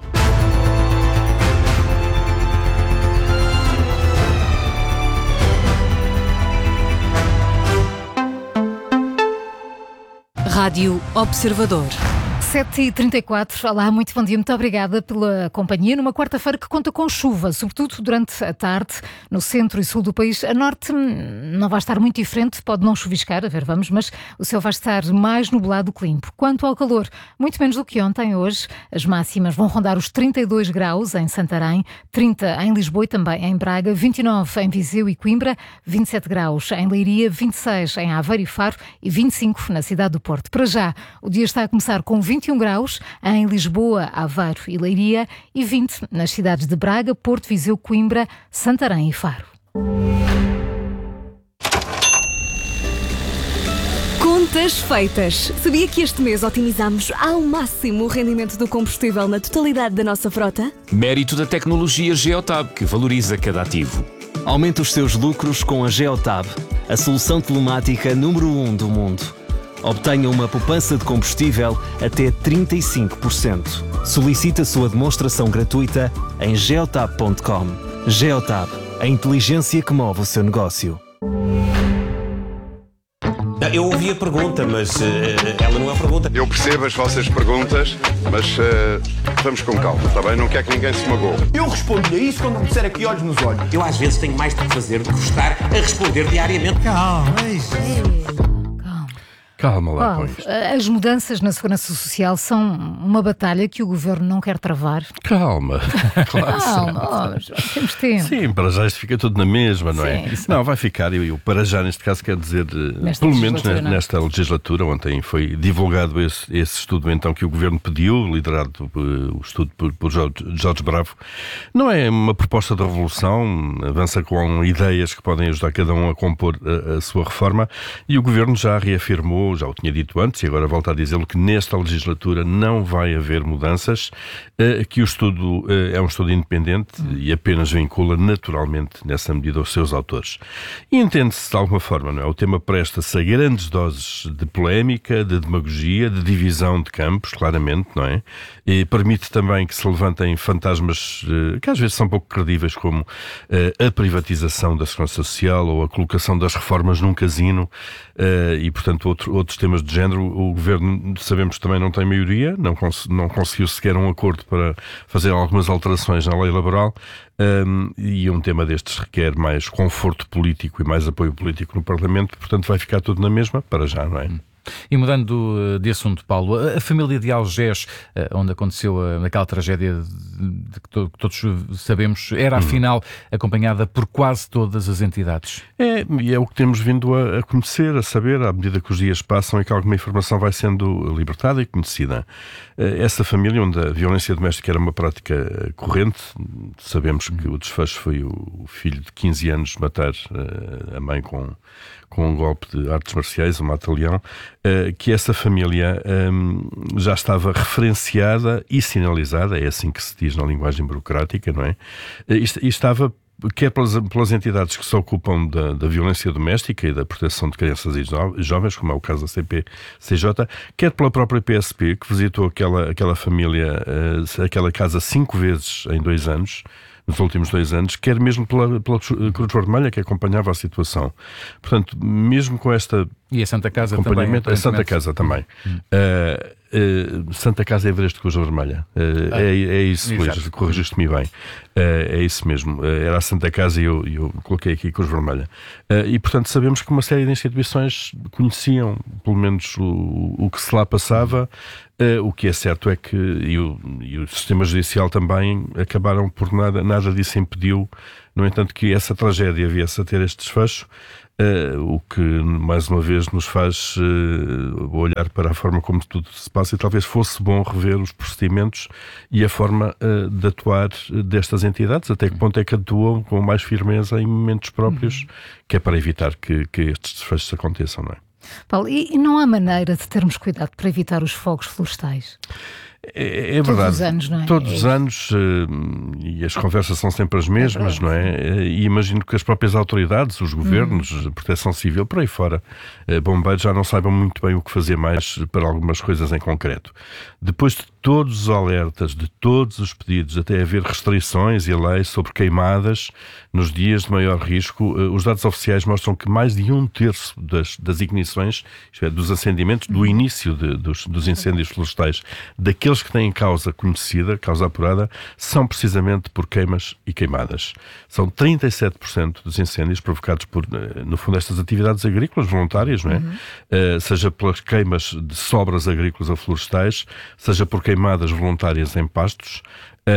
Rádio Observador. sete e trinta e quatro. Olá, muito bom dia. Muito obrigada pela companhia numa quarta-feira que conta com chuva, sobretudo durante a tarde, no centro e sul do país. A norte não vai estar muito diferente, pode não chuviscar, a ver, vamos, mas o céu vai estar mais nublado que limpo. Quanto ao calor, muito menos do que ontem, hoje. As máximas vão rondar os trinta e dois graus em Santarém, trinta em Lisboa e também em Braga, vinte e nove em Viseu e Coimbra, vinte e sete graus em Leiria, vinte e seis em Aveiro e Faro e vinte e cinco na cidade do Porto. Para já, o dia está a começar com vinte e um graus em Lisboa, Aveiro e Leiria e vinte nas cidades de Braga, Porto, Viseu, Coimbra, Santarém e Faro. Contas feitas. Sabia que este mês otimizamos ao máximo o rendimento do combustível na totalidade da nossa frota? Mérito da tecnologia Geotab, que valoriza cada ativo. Aumenta os seus lucros com a Geotab, a solução telemática número um do mundo. Obtenha uma poupança de combustível até trinta e cinco por cento. Solicite a sua demonstração gratuita em geotab ponto com. Geotab, a inteligência que move o seu negócio. Eu ouvi a pergunta, mas uh, ela não é pergunta. Eu percebo as vossas perguntas, mas uh, vamos com calma, está bem? Não quero que ninguém se magoe. Eu respondo-lhe a isso quando me disser aqui olhos nos olhos. Eu às vezes tenho mais de fazer do que estar a responder diariamente. Calma, Calma lá com oh, isto. As mudanças na segurança social são uma batalha que o governo não quer travar. Calma. Claro, Calma, oh, temos tempo. Sim, para já isto fica tudo na mesma, não é? Sim. Não, vai ficar, eu, eu para já neste caso quer dizer, Nesta pelo menos legislatura, nesta legislatura, ontem foi divulgado esse, esse estudo então que o governo pediu, liderado uh, o estudo por, por Jorge, Jorge Bravo. Não é uma proposta de revolução, avança com ideias que podem ajudar cada um a compor a, a sua reforma e o governo já reafirmou, já o tinha dito antes e agora volta a dizê-lo, que nesta legislatura não vai haver mudanças, que o estudo é um estudo independente e apenas vincula naturalmente nessa medida os seus autores. E entende-se de alguma forma, não é? O tema presta-se a grandes doses de polémica, de demagogia, de divisão de campos, claramente, não é? E permite também que se levantem fantasmas que às vezes são pouco credíveis, como a privatização da segurança social ou a colocação das reformas num casino e, portanto, outro outros temas de género. O Governo, sabemos que também não tem maioria, não, cons- não conseguiu sequer um acordo para fazer algumas alterações na lei laboral, um, e um tema destes requer mais conforto político e mais apoio político no Parlamento, portanto vai ficar tudo na mesma, para já, não é? E mudando de assunto, Paulo, a família de Algés, onde aconteceu aquela tragédia de que todos sabemos, era afinal acompanhada por quase todas as entidades. É, e é o que temos vindo a, a conhecer, a saber, à medida que os dias passam e que alguma informação vai sendo libertada e conhecida. Essa família, onde a violência doméstica era uma prática corrente, sabemos que o desfecho foi o filho de quinze anos matar a mãe com, com um golpe de artes marciais, um mata-leão, que essa família um, já estava referenciada e sinalizada, é assim que se diz na linguagem burocrática, não é? E, e estava, quer pelas, pelas entidades que se ocupam da, da violência doméstica e da proteção de crianças e jovens, como é o caso da C P C J, quer pela própria P S P, que visitou aquela, aquela família, uh, aquela casa cinco vezes em dois anos, nos últimos dois anos, quer mesmo pela, pela Cruz Vermelha, que acompanhava a situação. Portanto, mesmo com esta... E a Santa Casa também. A Santa Casa também. Hum. Uh, uh, Santa Casa é Everest de Cruz Vermelha. Uh, ah, é, é isso, Luís, corrigiste-me bem. Uh, é isso mesmo. Uh, era a Santa Casa e eu, eu coloquei aqui Cruz Vermelha. Uh, e, portanto, sabemos que uma série de instituições conheciam, pelo menos, o, o que se lá passava. Uh, o que é certo é que, e o, e o sistema judicial também, acabaram por nada, nada disso impediu, no entanto, que essa tragédia viesse a ter este desfecho, uh, o que, mais uma vez, nos faz uh, olhar para a forma como tudo se passa, e talvez fosse bom rever os procedimentos e a forma uh, de atuar destas entidades, até que ponto é que atuam com mais firmeza em momentos próprios, uhum. que é para evitar que, que estes desfechos aconteçam, não é? Paulo, e não há maneira de termos cuidado para evitar os fogos florestais? É, é verdade. Todos os anos, não é? Todos é os anos, uh, e as conversas são sempre as mesmas, é não é? E imagino que as próprias autoridades, os governos, hum. Proteção Civil, por aí fora, uh, bombeiros, já não saibam muito bem o que fazer mais para algumas coisas em concreto. Depois de todos os alertas, de todos os pedidos, até haver restrições e leis sobre queimadas nos dias de maior risco, uh, os dados oficiais mostram que mais de um terço das, das ignições, isto é, dos acendimentos, do início de, dos, dos incêndios florestais, daqueles que têm causa conhecida, causa apurada, são precisamente por queimas e queimadas. São trinta e sete por cento dos incêndios provocados por, no fundo, estas atividades agrícolas voluntárias, não é? Uhum. Uh, seja pelas queimas de sobras agrícolas ou florestais, seja por queimadas voluntárias em pastos.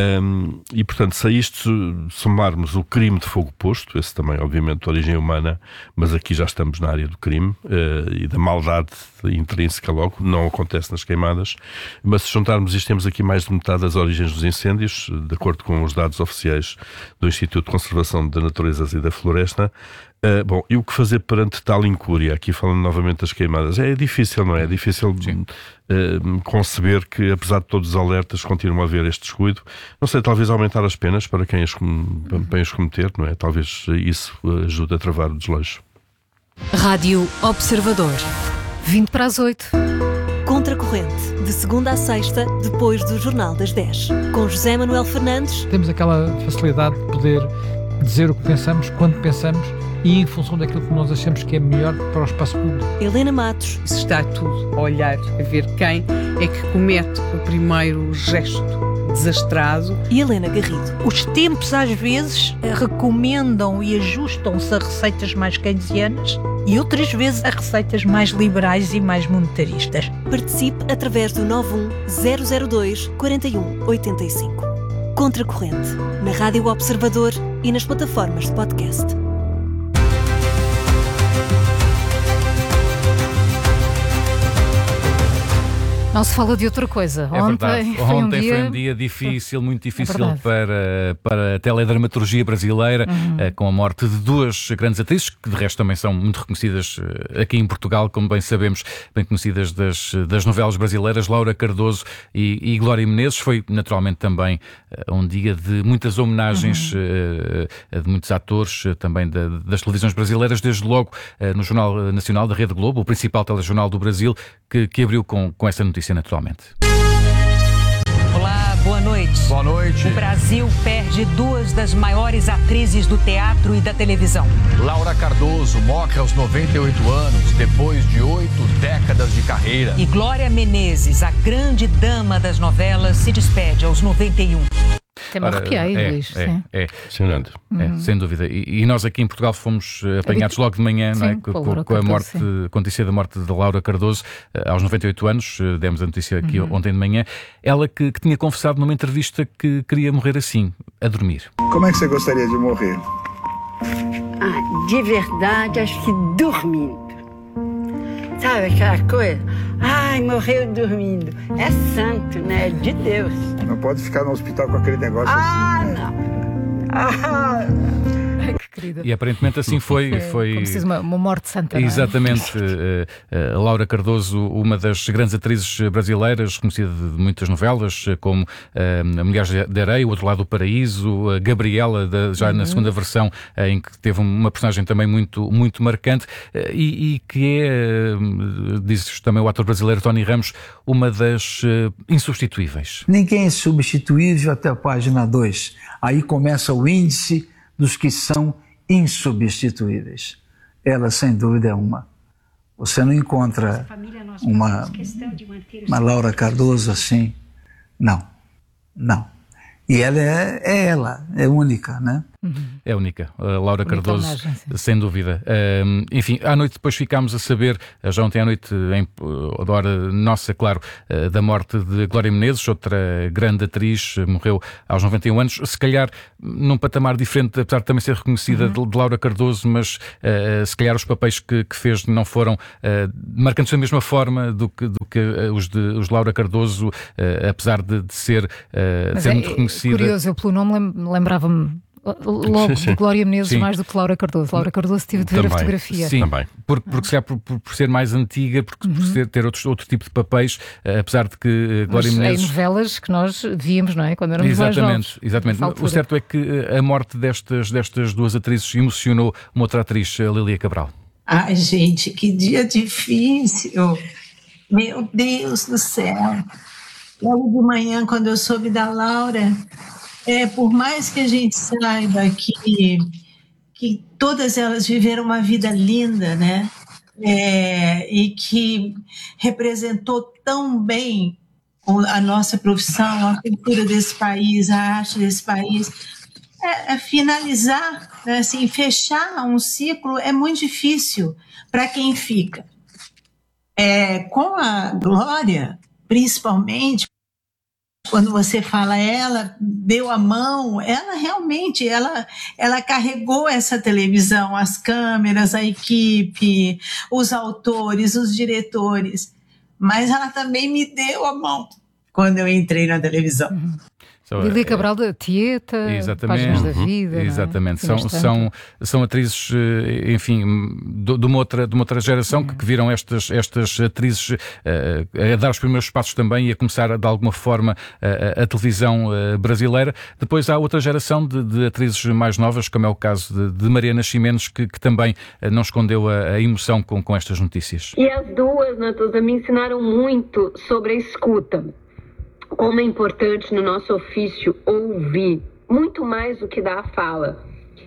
Um, e, portanto, se a isto somarmos o crime de fogo posto, esse também, obviamente, de origem humana, mas aqui já estamos na área do crime uh, e da maldade intrínseca logo, não acontece nas queimadas, mas se juntarmos isto, temos aqui mais de metade das origens dos incêndios, de acordo com os dados oficiais do Instituto de Conservação da Natureza e da Floresta. Uh, bom, e o que fazer perante tal incúria? Aqui falando novamente das queimadas, é difícil, não é? É difícil uh, conceber que, apesar de todos os alertas, continua a haver este descuido. Não sei, talvez aumentar as penas para quem as, para as cometer, não é? Talvez isso ajude a travar o desleixo. Rádio Observador. vinte para as oito. Contracorrente, de segunda a sexta, depois do Jornal das dez. Com José Manuel Fernandes. Temos aquela facilidade de poder dizer o que pensamos, quando pensamos e em função daquilo que nós achamos que é melhor para o espaço público. Helena Matos. Isso está tudo a olhar, a ver quem é que comete o primeiro gesto desastrado. E Helena Garrido. Os tempos às vezes recomendam e ajustam-se a receitas mais keynesianas e outras vezes a receitas mais liberais e mais monetaristas. Participe através do nove um zero zero dois quatro um oito cinco. Contracorrente, na Rádio Observador e nas plataformas de podcast. Não se fala de outra coisa. É Ontem, foi, um Ontem dia... foi um dia difícil, muito difícil é para, para a teledramaturgia brasileira, uhum. com a morte de duas grandes atrizes, que de resto também são muito reconhecidas aqui em Portugal, como bem sabemos, bem conhecidas das, das novelas brasileiras, Laura Cardoso e, e Glória Menezes. Foi naturalmente também um dia de muitas homenagens uhum. de muitos atores, também da, das televisões brasileiras, desde logo no Jornal Nacional da Rede Globo, o principal telejornal do Brasil, que, que abriu com, com essa notícia naturalmente. Olá, boa noite. noite. Boa noite. O Brasil perde duas das maiores atrizes do teatro e da televisão. Laura Cardoso morre aos noventa e oito anos, depois de oito décadas de carreira. E Glória Menezes, a grande dama das novelas, se despede aos noventa e um. Até me arrepiei, é, Luís. é, sim. é, é, Uhum. é, sem dúvida. E, e nós aqui em Portugal fomos apanhados logo de manhã, sim, não é? com, com, com, com a morte, sim. com a notícia da morte de Laura Cardoso, aos noventa e oito anos, demos a notícia aqui uhum. ontem de manhã. Ela que, que tinha confessado numa entrevista que queria morrer assim, a dormir. Como é que você gostaria de morrer? Ah, de verdade, acho que dormindo. Sabe aquela coisa? Ai, morreu dormindo. É santo, né? É de Deus. Não pode ficar no hospital com aquele negócio ah, assim. Ah, não. Ah, E aparentemente assim foi. É, foi... como se diz, uma, uma morte santa. Exatamente. A Laura Cardoso, uma das grandes atrizes brasileiras, conhecida de muitas novelas, como a Mulheres de Areia, O Outro Lado do Paraíso, a Gabriela, já na segunda versão, em que teve uma personagem também muito, muito marcante, e, e que é, diz também o ator brasileiro Tony Ramos, uma das insubstituíveis. Ninguém é substituível até a página dois. Aí começa o índice dos que são insubstituíveis. Ela, sem dúvida, é uma. Você não encontra uma, uma Laura Cardoso assim. Não, não. E ela é, é ela, é única, né? É única, a Laura Cardoso, sem dúvida. Um, enfim, à noite depois ficámos a saber, já ontem à noite, em da hora nossa, claro, uh, da morte de Glória Menezes, outra grande atriz, morreu aos noventa e um anos, se calhar num patamar diferente, apesar de também ser reconhecida, uhum. de, de Laura Cardoso, mas uh, se calhar os papéis que, que fez não foram uh, marcantes da mesma forma do que, do que uh, os, de, os de Laura Cardoso, uh, apesar de, de ser, uh, de ser é, muito reconhecida. Curioso, eu pelo nome lembrava-me logo sim, sim. de Glória Menezes sim. mais do que Laura Cardoso. Laura Cardoso tive de ver também. A fotografia. Sim, também. Porque, porque se calhar por, por, por ser mais antiga, porque, uhum. por ser, ter outros, outro tipo de papéis, uh, apesar de que uh, Glória Mas Menezes... em novelas que nós víamos, não é? Quando éramos exatamente, mais novos. Exatamente. O certo é que a morte destas, destas duas atrizes emocionou uma outra atriz, a Lília Cabral. Ai, gente, que dia difícil. Meu Deus do céu. Logo de manhã, quando eu soube da Laura... É, por mais que a gente saiba que, que todas elas viveram uma vida linda, né? É, e que representou tão bem a nossa profissão, a cultura desse país, a arte desse país, é, é finalizar, né, assim, fechar um ciclo é muito difícil para quem fica. É, com a Glória, principalmente, quando você fala ela deu a mão, ela realmente ela, ela carregou essa televisão, as câmeras, a equipe, os autores, os diretores, mas ela também me deu a mão quando eu entrei na televisão. Uhum. So, Lília Cabral da Tieta, Páginas da Vida. Exatamente, não é? são, são, são atrizes, enfim, de, de, uma, outra, de uma outra geração uhum. que, que viram estas, estas atrizes uh, a dar os primeiros passos também e a começar de alguma forma a, a televisão uh, brasileira. Depois há outra geração de, de atrizes mais novas, como é o caso de, de Mariana Ximenes, que, que também uh, não escondeu a, a emoção com, com estas notícias. E as duas, Natuza, me ensinaram muito sobre a escuta. Como é importante no nosso ofício ouvir, muito mais do que dar a fala.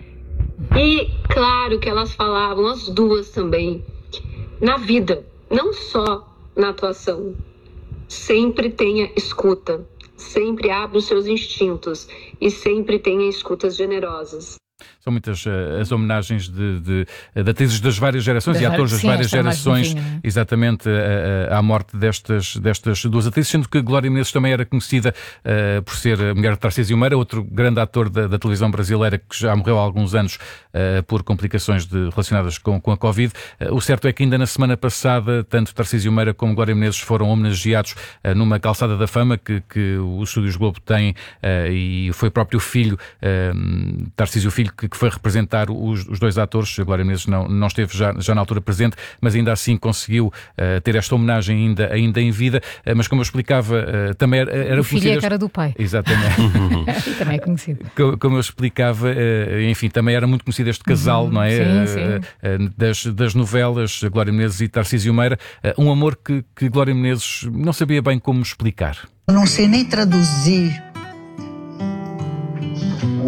E claro que elas falavam, as duas também, na vida, não só na atuação. Sempre tenha escuta, sempre abra os seus instintos e sempre tenha escutas generosas. São muitas uh, as homenagens de, de, de atrizes das várias gerações das e atores das várias gerações, novinha, exatamente, uh, à morte destas, destas duas atrizes, sendo que Glória Menezes também era conhecida uh, por ser a mulher de Tarcísio Meira, outro grande ator da, da televisão brasileira que já morreu há alguns anos uh, por complicações de, relacionadas com, com a Covid. Uh, o certo é que ainda na semana passada, tanto Tarcísio Meira como Glória Menezes foram homenageados uh, numa calçada da fama que, que o Estúdios Globo tem uh, e foi o próprio filho, uh, Tarcísio Filho, que que foi representar os, os dois atores. A Glória Menezes não, não esteve já, já na altura presente, mas ainda assim conseguiu uh, ter esta homenagem ainda, ainda em vida. Uh, mas como eu explicava, uh, também era, era o filho é a cara do pai. Exatamente. Também é conhecido. Como, como eu explicava, uh, enfim, também era muito conhecido este casal, uhum, não é? Sim, sim. Uh, uh, das, das novelas, Glória Menezes e Tarcísio Meira. Uh, um amor que, que Glória Menezes não sabia bem como explicar. Eu não sei nem traduzir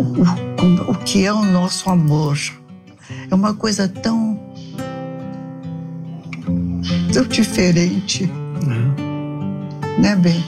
o, o que é o nosso amor. É uma coisa tão, tão diferente. É. Né, bem?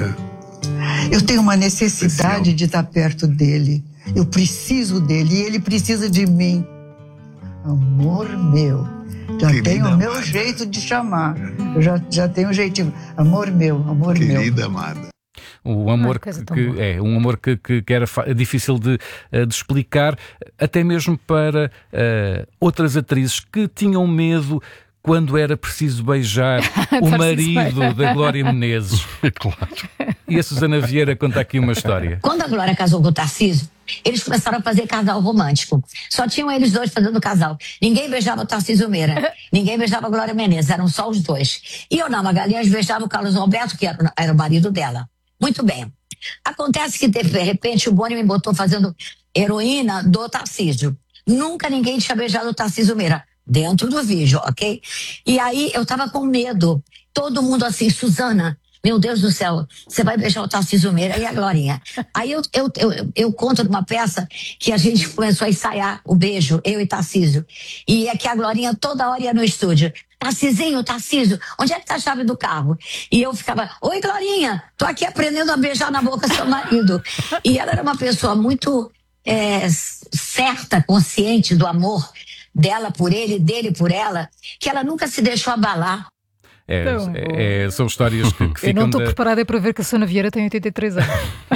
É. Eu tenho uma necessidade Especial. de estar perto dele. Eu preciso dele e ele precisa de mim. Amor meu. Já Querida tenho o meu amada. jeito de chamar. Eu já, já tenho um jeitinho. Amor meu, amor Querida meu. Querida amada. O amor ah, que, que é um amor que, que, que era difícil de, de explicar, até mesmo para uh, outras atrizes que tinham medo quando era preciso beijar o marido da Glória Menezes. Claro. E a Susana Vieira conta aqui uma história. Quando a Glória casou com o Tarcísio, eles começaram a fazer casal romântico. Só tinham eles dois fazendo casal. Ninguém beijava o Tarcísio Meira. Ninguém beijava a Glória Menezes. Eram só os dois. E eu, Ana Magalhães, beijava o Carlos Alberto, que era, era o marido dela. Muito bem. Acontece que, de repente, o Boni me botou fazendo heroína do Tarcísio. Nunca ninguém tinha beijado o Tarcísio Meira. Dentro do vídeo, ok? E aí eu tava com medo. Todo mundo assim, Susana, meu Deus do céu, você vai beijar o Tarcísio Meira e a Glorinha. Aí eu, eu, eu, eu conto de uma peça que a gente começou a ensaiar o beijo, eu e Tarcísio. E é que a Glorinha toda hora ia no estúdio. Tarcisinho, Tarcísio, onde é que tá a chave do carro? E eu ficava, oi Glorinha, tô aqui aprendendo a beijar na boca seu marido. E ela era uma pessoa muito é, certa, consciente do amor dela por ele, dele por ela, que ela nunca se deixou abalar. É, é, são histórias que, que ficam... Eu não estou da... preparada para ver que a Susana Vieira tem oitenta e três anos.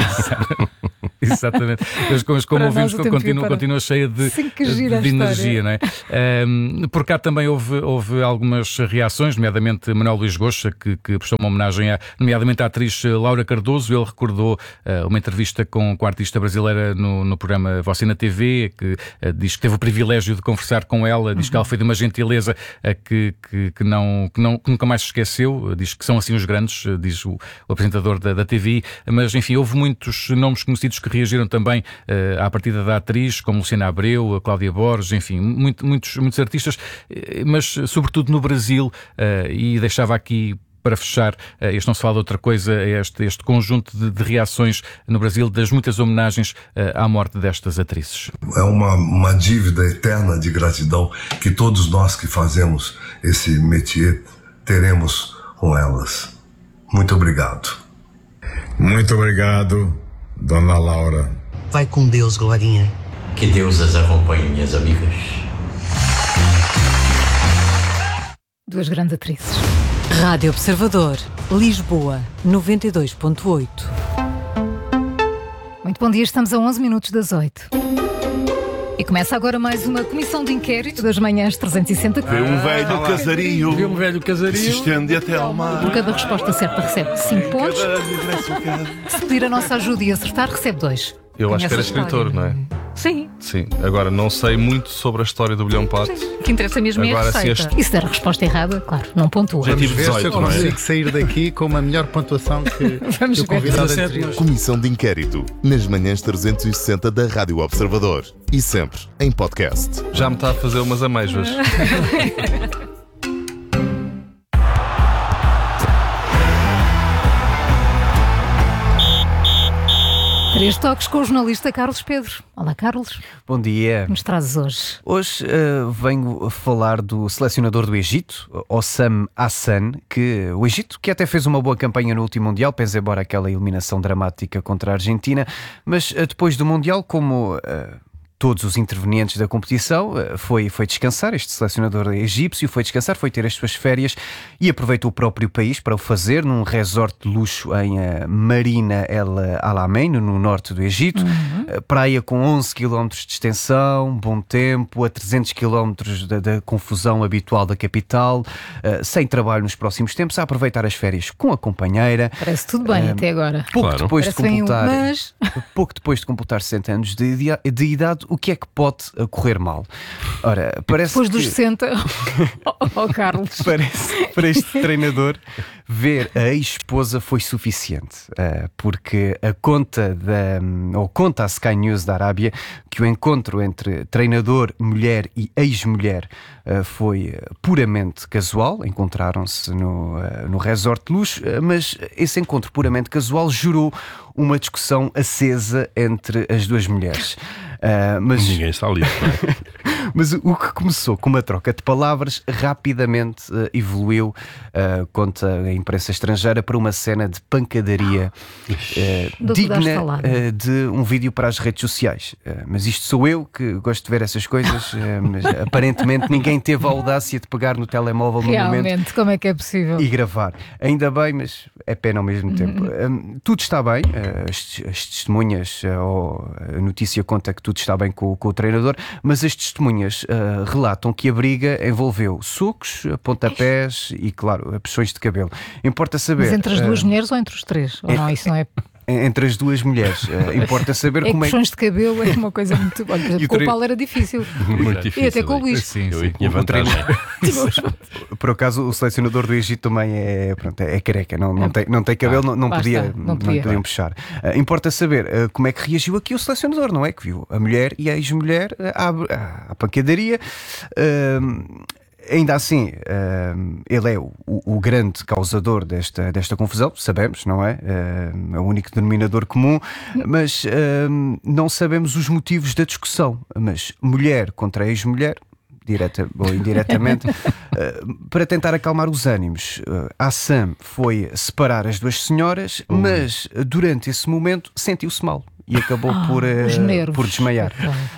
Exatamente. Mas como, como ouvimos, continua, continua cheia de, Sim, de, de energia, não é? Um, por cá também houve, houve algumas reações, nomeadamente Manuel Luís Goxa, que, que prestou uma homenagem, a, nomeadamente à atriz Laura Cardoso. Ele recordou uh, uma entrevista com, com a artista brasileira no, no programa Você na T V, que uh, diz que teve o privilégio de conversar com ela, diz uhum. que ela foi de uma gentileza uh, que, que, que, não, que, não, que nunca mais se esqueceu, diz que são assim os grandes, uh, diz o, o apresentador da, da T V, mas enfim, houve muitos nomes conhecidos que reagiram também uh, à partida da atriz, como Luciana Abreu, a Cláudia Borges, enfim, muito, muitos, muitos artistas, uh, mas sobretudo no Brasil, uh, e deixava aqui para fechar, uh, este não se fala de outra coisa, este, este conjunto de, de reações no Brasil, das muitas homenagens uh, à morte destas atrizes. É uma, uma dívida eterna de gratidão que todos nós que fazemos esse métier teremos com elas. Muito obrigado. Muito obrigado, Dona Laura. Vai com Deus, Glorinha. Que Deus as acompanhe, minhas amigas. Duas grandes atrizes. Rádio Observador, Lisboa, noventa e dois ponto oito. Muito bom dia, estamos a onze minutos das oito. E começa agora mais uma comissão de inquérito das manhãs trezentos e sessenta. Vê um velho ah, casario. Vê um velho casario. Se estende até ao mar. Por cada resposta certa recebe cinco pontos. Se pedir a nossa ajuda e acertar, recebe dois. Eu acho que era escritor, não é? Sim. Sim. Agora, não sei muito sobre a história do Bilhão Pote. O que interessa mesmo é a receita. Este... E se der a resposta errada, claro, não pontua. Já tive dezoito, não é? Eu consigo sair daqui com uma melhor pontuação que, que o convidado anterior. Comissão de inquérito, nas manhãs trezentos e sessenta da Rádio Observador. E sempre em podcast. Já me está a fazer umas amêijoas. Três toques com o jornalista Carlos Pedro. Olá, Carlos. Bom dia. O que nos trazes hoje? Hoje uh, venho falar do selecionador do Egito, Hossam Hassan, que o Egito, que até fez uma boa campanha no último Mundial, pese embora aquela eliminação dramática contra a Argentina, mas uh, depois do Mundial, como... Uh, todos os intervenientes da competição, foi, foi descansar, este selecionador egípcio foi descansar, foi ter as suas férias e aproveitou o próprio país para o fazer num resort de luxo em uh, Marina El Alamein, no norte do Egito. Uhum. Praia com onze quilómetros de extensão, bom tempo, a trezentos quilómetros da, da confusão habitual da capital, uh, sem trabalho nos próximos tempos, a aproveitar as férias com a companheira. Parece tudo bem uh, até agora. Pouco, claro. depois de completar, um, mas... pouco depois de completar sessenta anos de, de idade, certo, o que é que pode correr mal? Ora, parece Depois que... dos sessenta, oh, Carlos. Parece, para este treinador, ver a ex-esposa foi suficiente, uh, porque a conta da, ou conta a Sky News da Arábia que o encontro entre treinador, mulher e ex-mulher uh, foi puramente casual. Encontraram-se no, uh, no resort de luxo, uh, mas esse encontro puramente casual gerou uma discussão acesa entre as duas mulheres. Uh, mas... Ninguém está ali. Mas o que começou com uma troca de palavras rapidamente uh, evoluiu, uh, conta a imprensa estrangeira, para uma cena de pancadaria uh, digna uh, de um vídeo para as redes sociais. Uh, mas isto sou eu que gosto de ver essas coisas, uh, mas aparentemente ninguém teve a audácia de pegar no telemóvel no momento. Realmente, como é que é possível? E gravar. Ainda bem, mas é pena ao mesmo tempo. Uhum. Um, tudo está bem, uh, as, as testemunhas, uh, ou a notícia conta que tudo está bem com, com o treinador, mas as testemunhas Uh, relatam que a briga envolveu socos, pontapés e, claro, puxões de cabelo. Importa saber... Mas entre as duas uh, mulheres ou entre os três? Ou não, isso não é... Entre as duas mulheres. Uh, importa saber é como é que puxões de cabelo é uma coisa muito... Olha, por exemplo, com o Paulo era difícil. Muito difícil. E até com o Luís. Sim, sim. Eu tinha vantagem. Por acaso, o selecionador do Egito também é, pronto, é careca, não, não, tem, não tem cabelo, ah, não, não, podia, não, podia. não podiam puxar. Uh, importa saber uh, como é que reagiu aqui o selecionador, não é? Que viu a mulher e a ex-mulher uh, à, à pancadaria. Uh, Ainda assim, uh, ele é o, o grande causador desta, desta confusão, sabemos, não é? Uh, é o único denominador comum, mas uh, não sabemos os motivos da discussão. Mas mulher contra ex-mulher, direta ou indiretamente, uh, para tentar acalmar os ânimos, uh, Assam foi separar as duas senhoras, uhum. mas durante esse momento sentiu-se mal e acabou ah, por, uh, por desmaiar.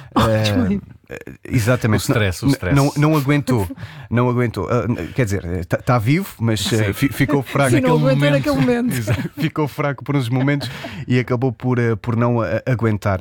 Uh, Exatamente, o stress, o stress. Não, não aguentou, não aguentou. Uh, quer dizer, está tá vivo, mas uh, ficou fraco. Sim, não aguentou naquele momento. Ficou fraco por uns momentos e acabou por, uh, por não uh, aguentar.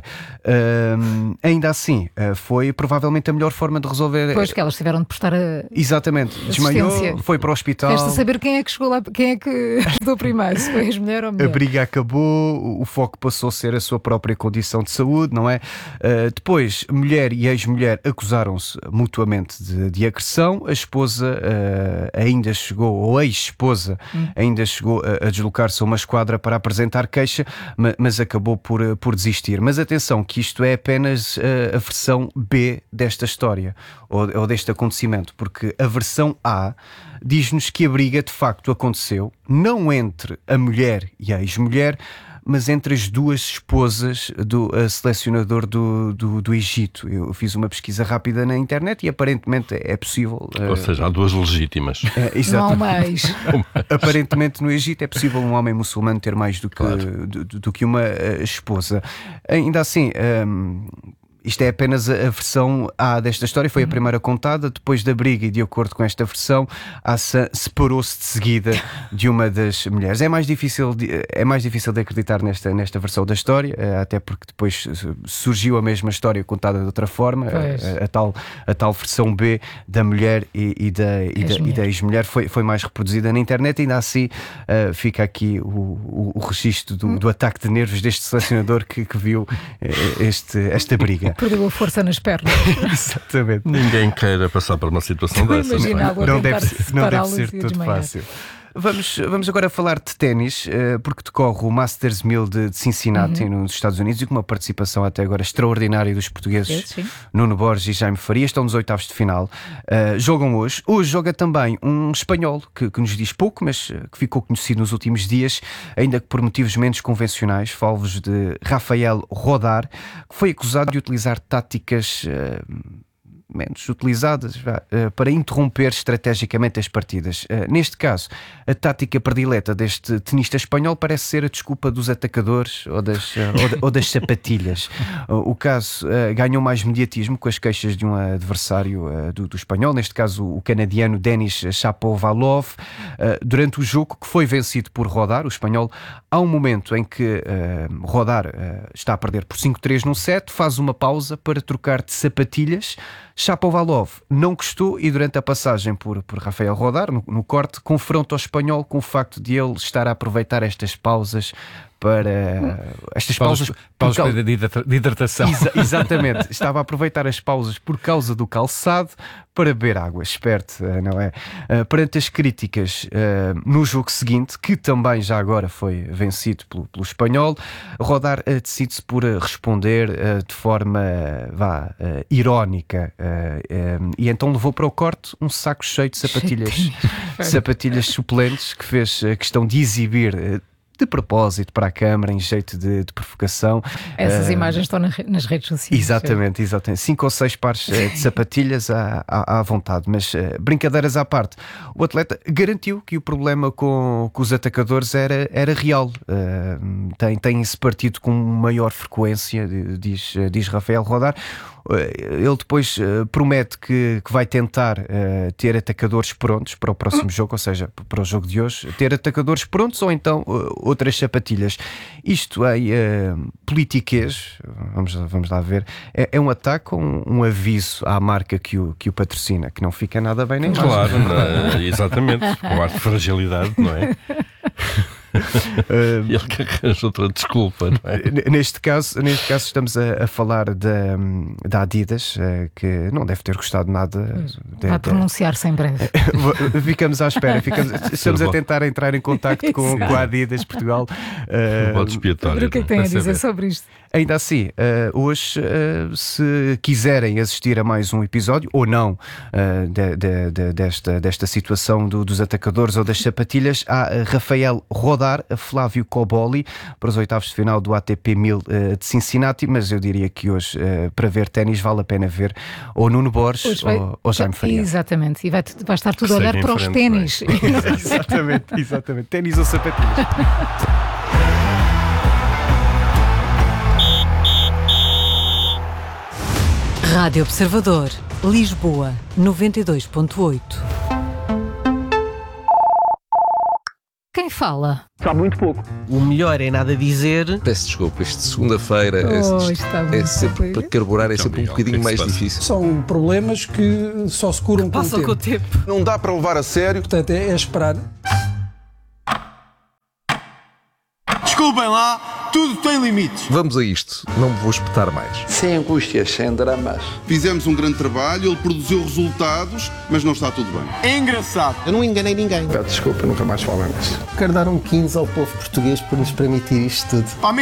Uh, ainda assim, uh, foi provavelmente a melhor forma de resolver. Pois que elas tiveram de prestar a. Exatamente, desmaiou, foi para o hospital. Resta saber quem é que chegou lá, quem é que ajudou primeiro, se foi ex-mulher ou mulher. A briga acabou, o foco passou a ser a sua própria condição de saúde, não é? Uh, depois, mulher e ex-mulher mulher acusaram-se mutuamente de, de agressão. A esposa uh, ainda chegou, ou a ex-esposa hum. ainda chegou a, a deslocar-se a uma esquadra para apresentar queixa, mas, mas acabou por, por desistir. Mas atenção, que isto é apenas uh, a versão B desta história, ou, ou deste acontecimento, porque a versão A diz-nos que a briga de facto aconteceu, não entre a mulher e a ex-mulher, mas entre as duas esposas do selecionador do, do, do Egito. Eu fiz uma pesquisa rápida na internet e aparentemente é possível. Ou uh, seja, há duas legítimas. Uh, não há mais. Aparentemente no Egito é possível um homem muçulmano ter mais do que, claro. do, do, do que uma uh, esposa. Ainda assim. Um, Isto é apenas a versão A desta história, foi a primeira contada. Depois da briga e de acordo com esta versão, Assam separou-se de seguida de uma das mulheres. É mais difícil de, é mais difícil de acreditar nesta, nesta versão da história, até porque depois surgiu a mesma história contada de outra forma. A, a, tal, a tal versão B da mulher e, e da, e da, e da ex-mulher foi, foi mais reproduzida na internet. Ainda assim uh, fica aqui o, o, o registro do, do ataque de nervos deste selecionador que, que viu este, esta briga. Perdeu a força nas pernas. Exatamente. Ninguém queira passar por uma situação dessa. Imagina, não, não deve, não deve ser tudo fácil. Vamos, vamos agora falar de ténis, porque decorre o Masters mil de, de Cincinnati, uhum. nos Estados Unidos, e com uma participação até agora extraordinária dos portugueses, Sim. Nuno Borges e Jaime Faria. Estão nos oitavos de final. Uh, jogam hoje. Hoje joga também um espanhol que, que nos diz pouco, mas que ficou conhecido nos últimos dias, ainda que por motivos menos convencionais. Falo-vos de Rafael Rodar, que foi acusado de utilizar táticas Uh, menos utilizadas uh, para interromper estrategicamente as partidas. Uh, neste caso, a tática predileta deste tenista espanhol parece ser a desculpa dos atacadores ou das, uh, ou, de, ou das sapatilhas. Uh, o caso uh, ganhou mais mediatismo com as queixas de um adversário uh, do, do espanhol, neste caso o canadiano Denis Shapovalov, uh, durante o jogo que foi vencido por Rodar, o espanhol. Há um momento em que uh, Rodar uh, está a perder por cinco três num set, faz uma pausa para trocar de sapatilhas. Shapovalov não gostou e durante a passagem por, por Rafael Rodar, no, no corte, confronta o espanhol com o facto de ele estar a aproveitar estas pausas para estas pausas, pausas, pausas de hidratação. Exa exatamente, estava a aproveitar as pausas por causa do calçado para beber água, esperto, não é? Uh, perante as críticas uh, no jogo seguinte, que também já agora foi vencido pelo, pelo espanhol, Rodar uh, decide-se por uh, responder uh, de forma uh, vá, uh, irónica uh, um, e então levou para o corte um saco cheio de sapatilhas, sapatilhas suplentes que fez uh, questão de exibir uh, de propósito para a câmara, em jeito de, de provocação. Essas uh, imagens estão na, nas redes sociais. Exatamente, exatamente. Cinco ou seis pares uh, de sapatilhas à, à, à vontade. Mas uh, brincadeiras à parte, o atleta garantiu que o problema com, com os atacadores era, era real. Uh, tem, tem-se partido com maior frequência, diz, diz Rafael Rodar. Ele depois uh, promete que, que vai tentar uh, ter atacadores prontos para o próximo jogo, ou seja, para o jogo de hoje, ter atacadores prontos ou então uh, outras sapatilhas. Isto em uh, politiquês, vamos, vamos lá ver, é, é um ataque ou um, um aviso à marca que o, que o patrocina, que não fica nada bem nem mais. Claro, não, exatamente, com ar de fragilidade, não é? Uh, ele que arranja outra desculpa, não é? Neste caso, neste caso estamos a, a falar da, da Adidas, uh, que não deve ter gostado nada. De, vai pronunciar-se em breve. Ficamos à espera, ficamos, estamos a tentar entrar em contacto com, com a Adidas Portugal. Uh, o expiatório. O que é que tem a dizer sobre isto? Ainda assim, uh, hoje, uh, se quiserem assistir a mais um episódio, ou não, uh, de, de, de, desta, desta situação do, dos atacadores ou das sapatilhas, há uh, Rafael Rodar, Flávio Coboli, para os oitavos de final do A T P mil uh, de Cincinnati, mas eu diria que hoje, uh, para ver ténis, vale a pena ver ou Nuno Borges vai, ou, ou Jaime Faria. Exatamente, e vai, vai estar tudo a olhar para frente, os ténis. Exatamente, exatamente. Ténis ou sapatilhas. Rádio Observador, Lisboa, noventa e dois ponto oito. Quem fala? Sabe muito pouco. O melhor é nada dizer. Peço desculpa, isto de segunda-feira oh, é, é sempre para carburar, é sempre um bocadinho mais difícil. São problemas que só se curam com o tempo. com o tempo. Não dá para levar a sério. Portanto, é, é esperar. Desculpem lá, tudo tem limites. Vamos a isto, não me vou espetar mais. Sem angústias, sem dramas. Fizemos um grande trabalho, ele produziu resultados, mas não está tudo bem. É engraçado. Eu não enganei ninguém. Peço desculpa, nunca mais falo nisso. Quero dar um quinze ao povo português por nos permitir isto tudo.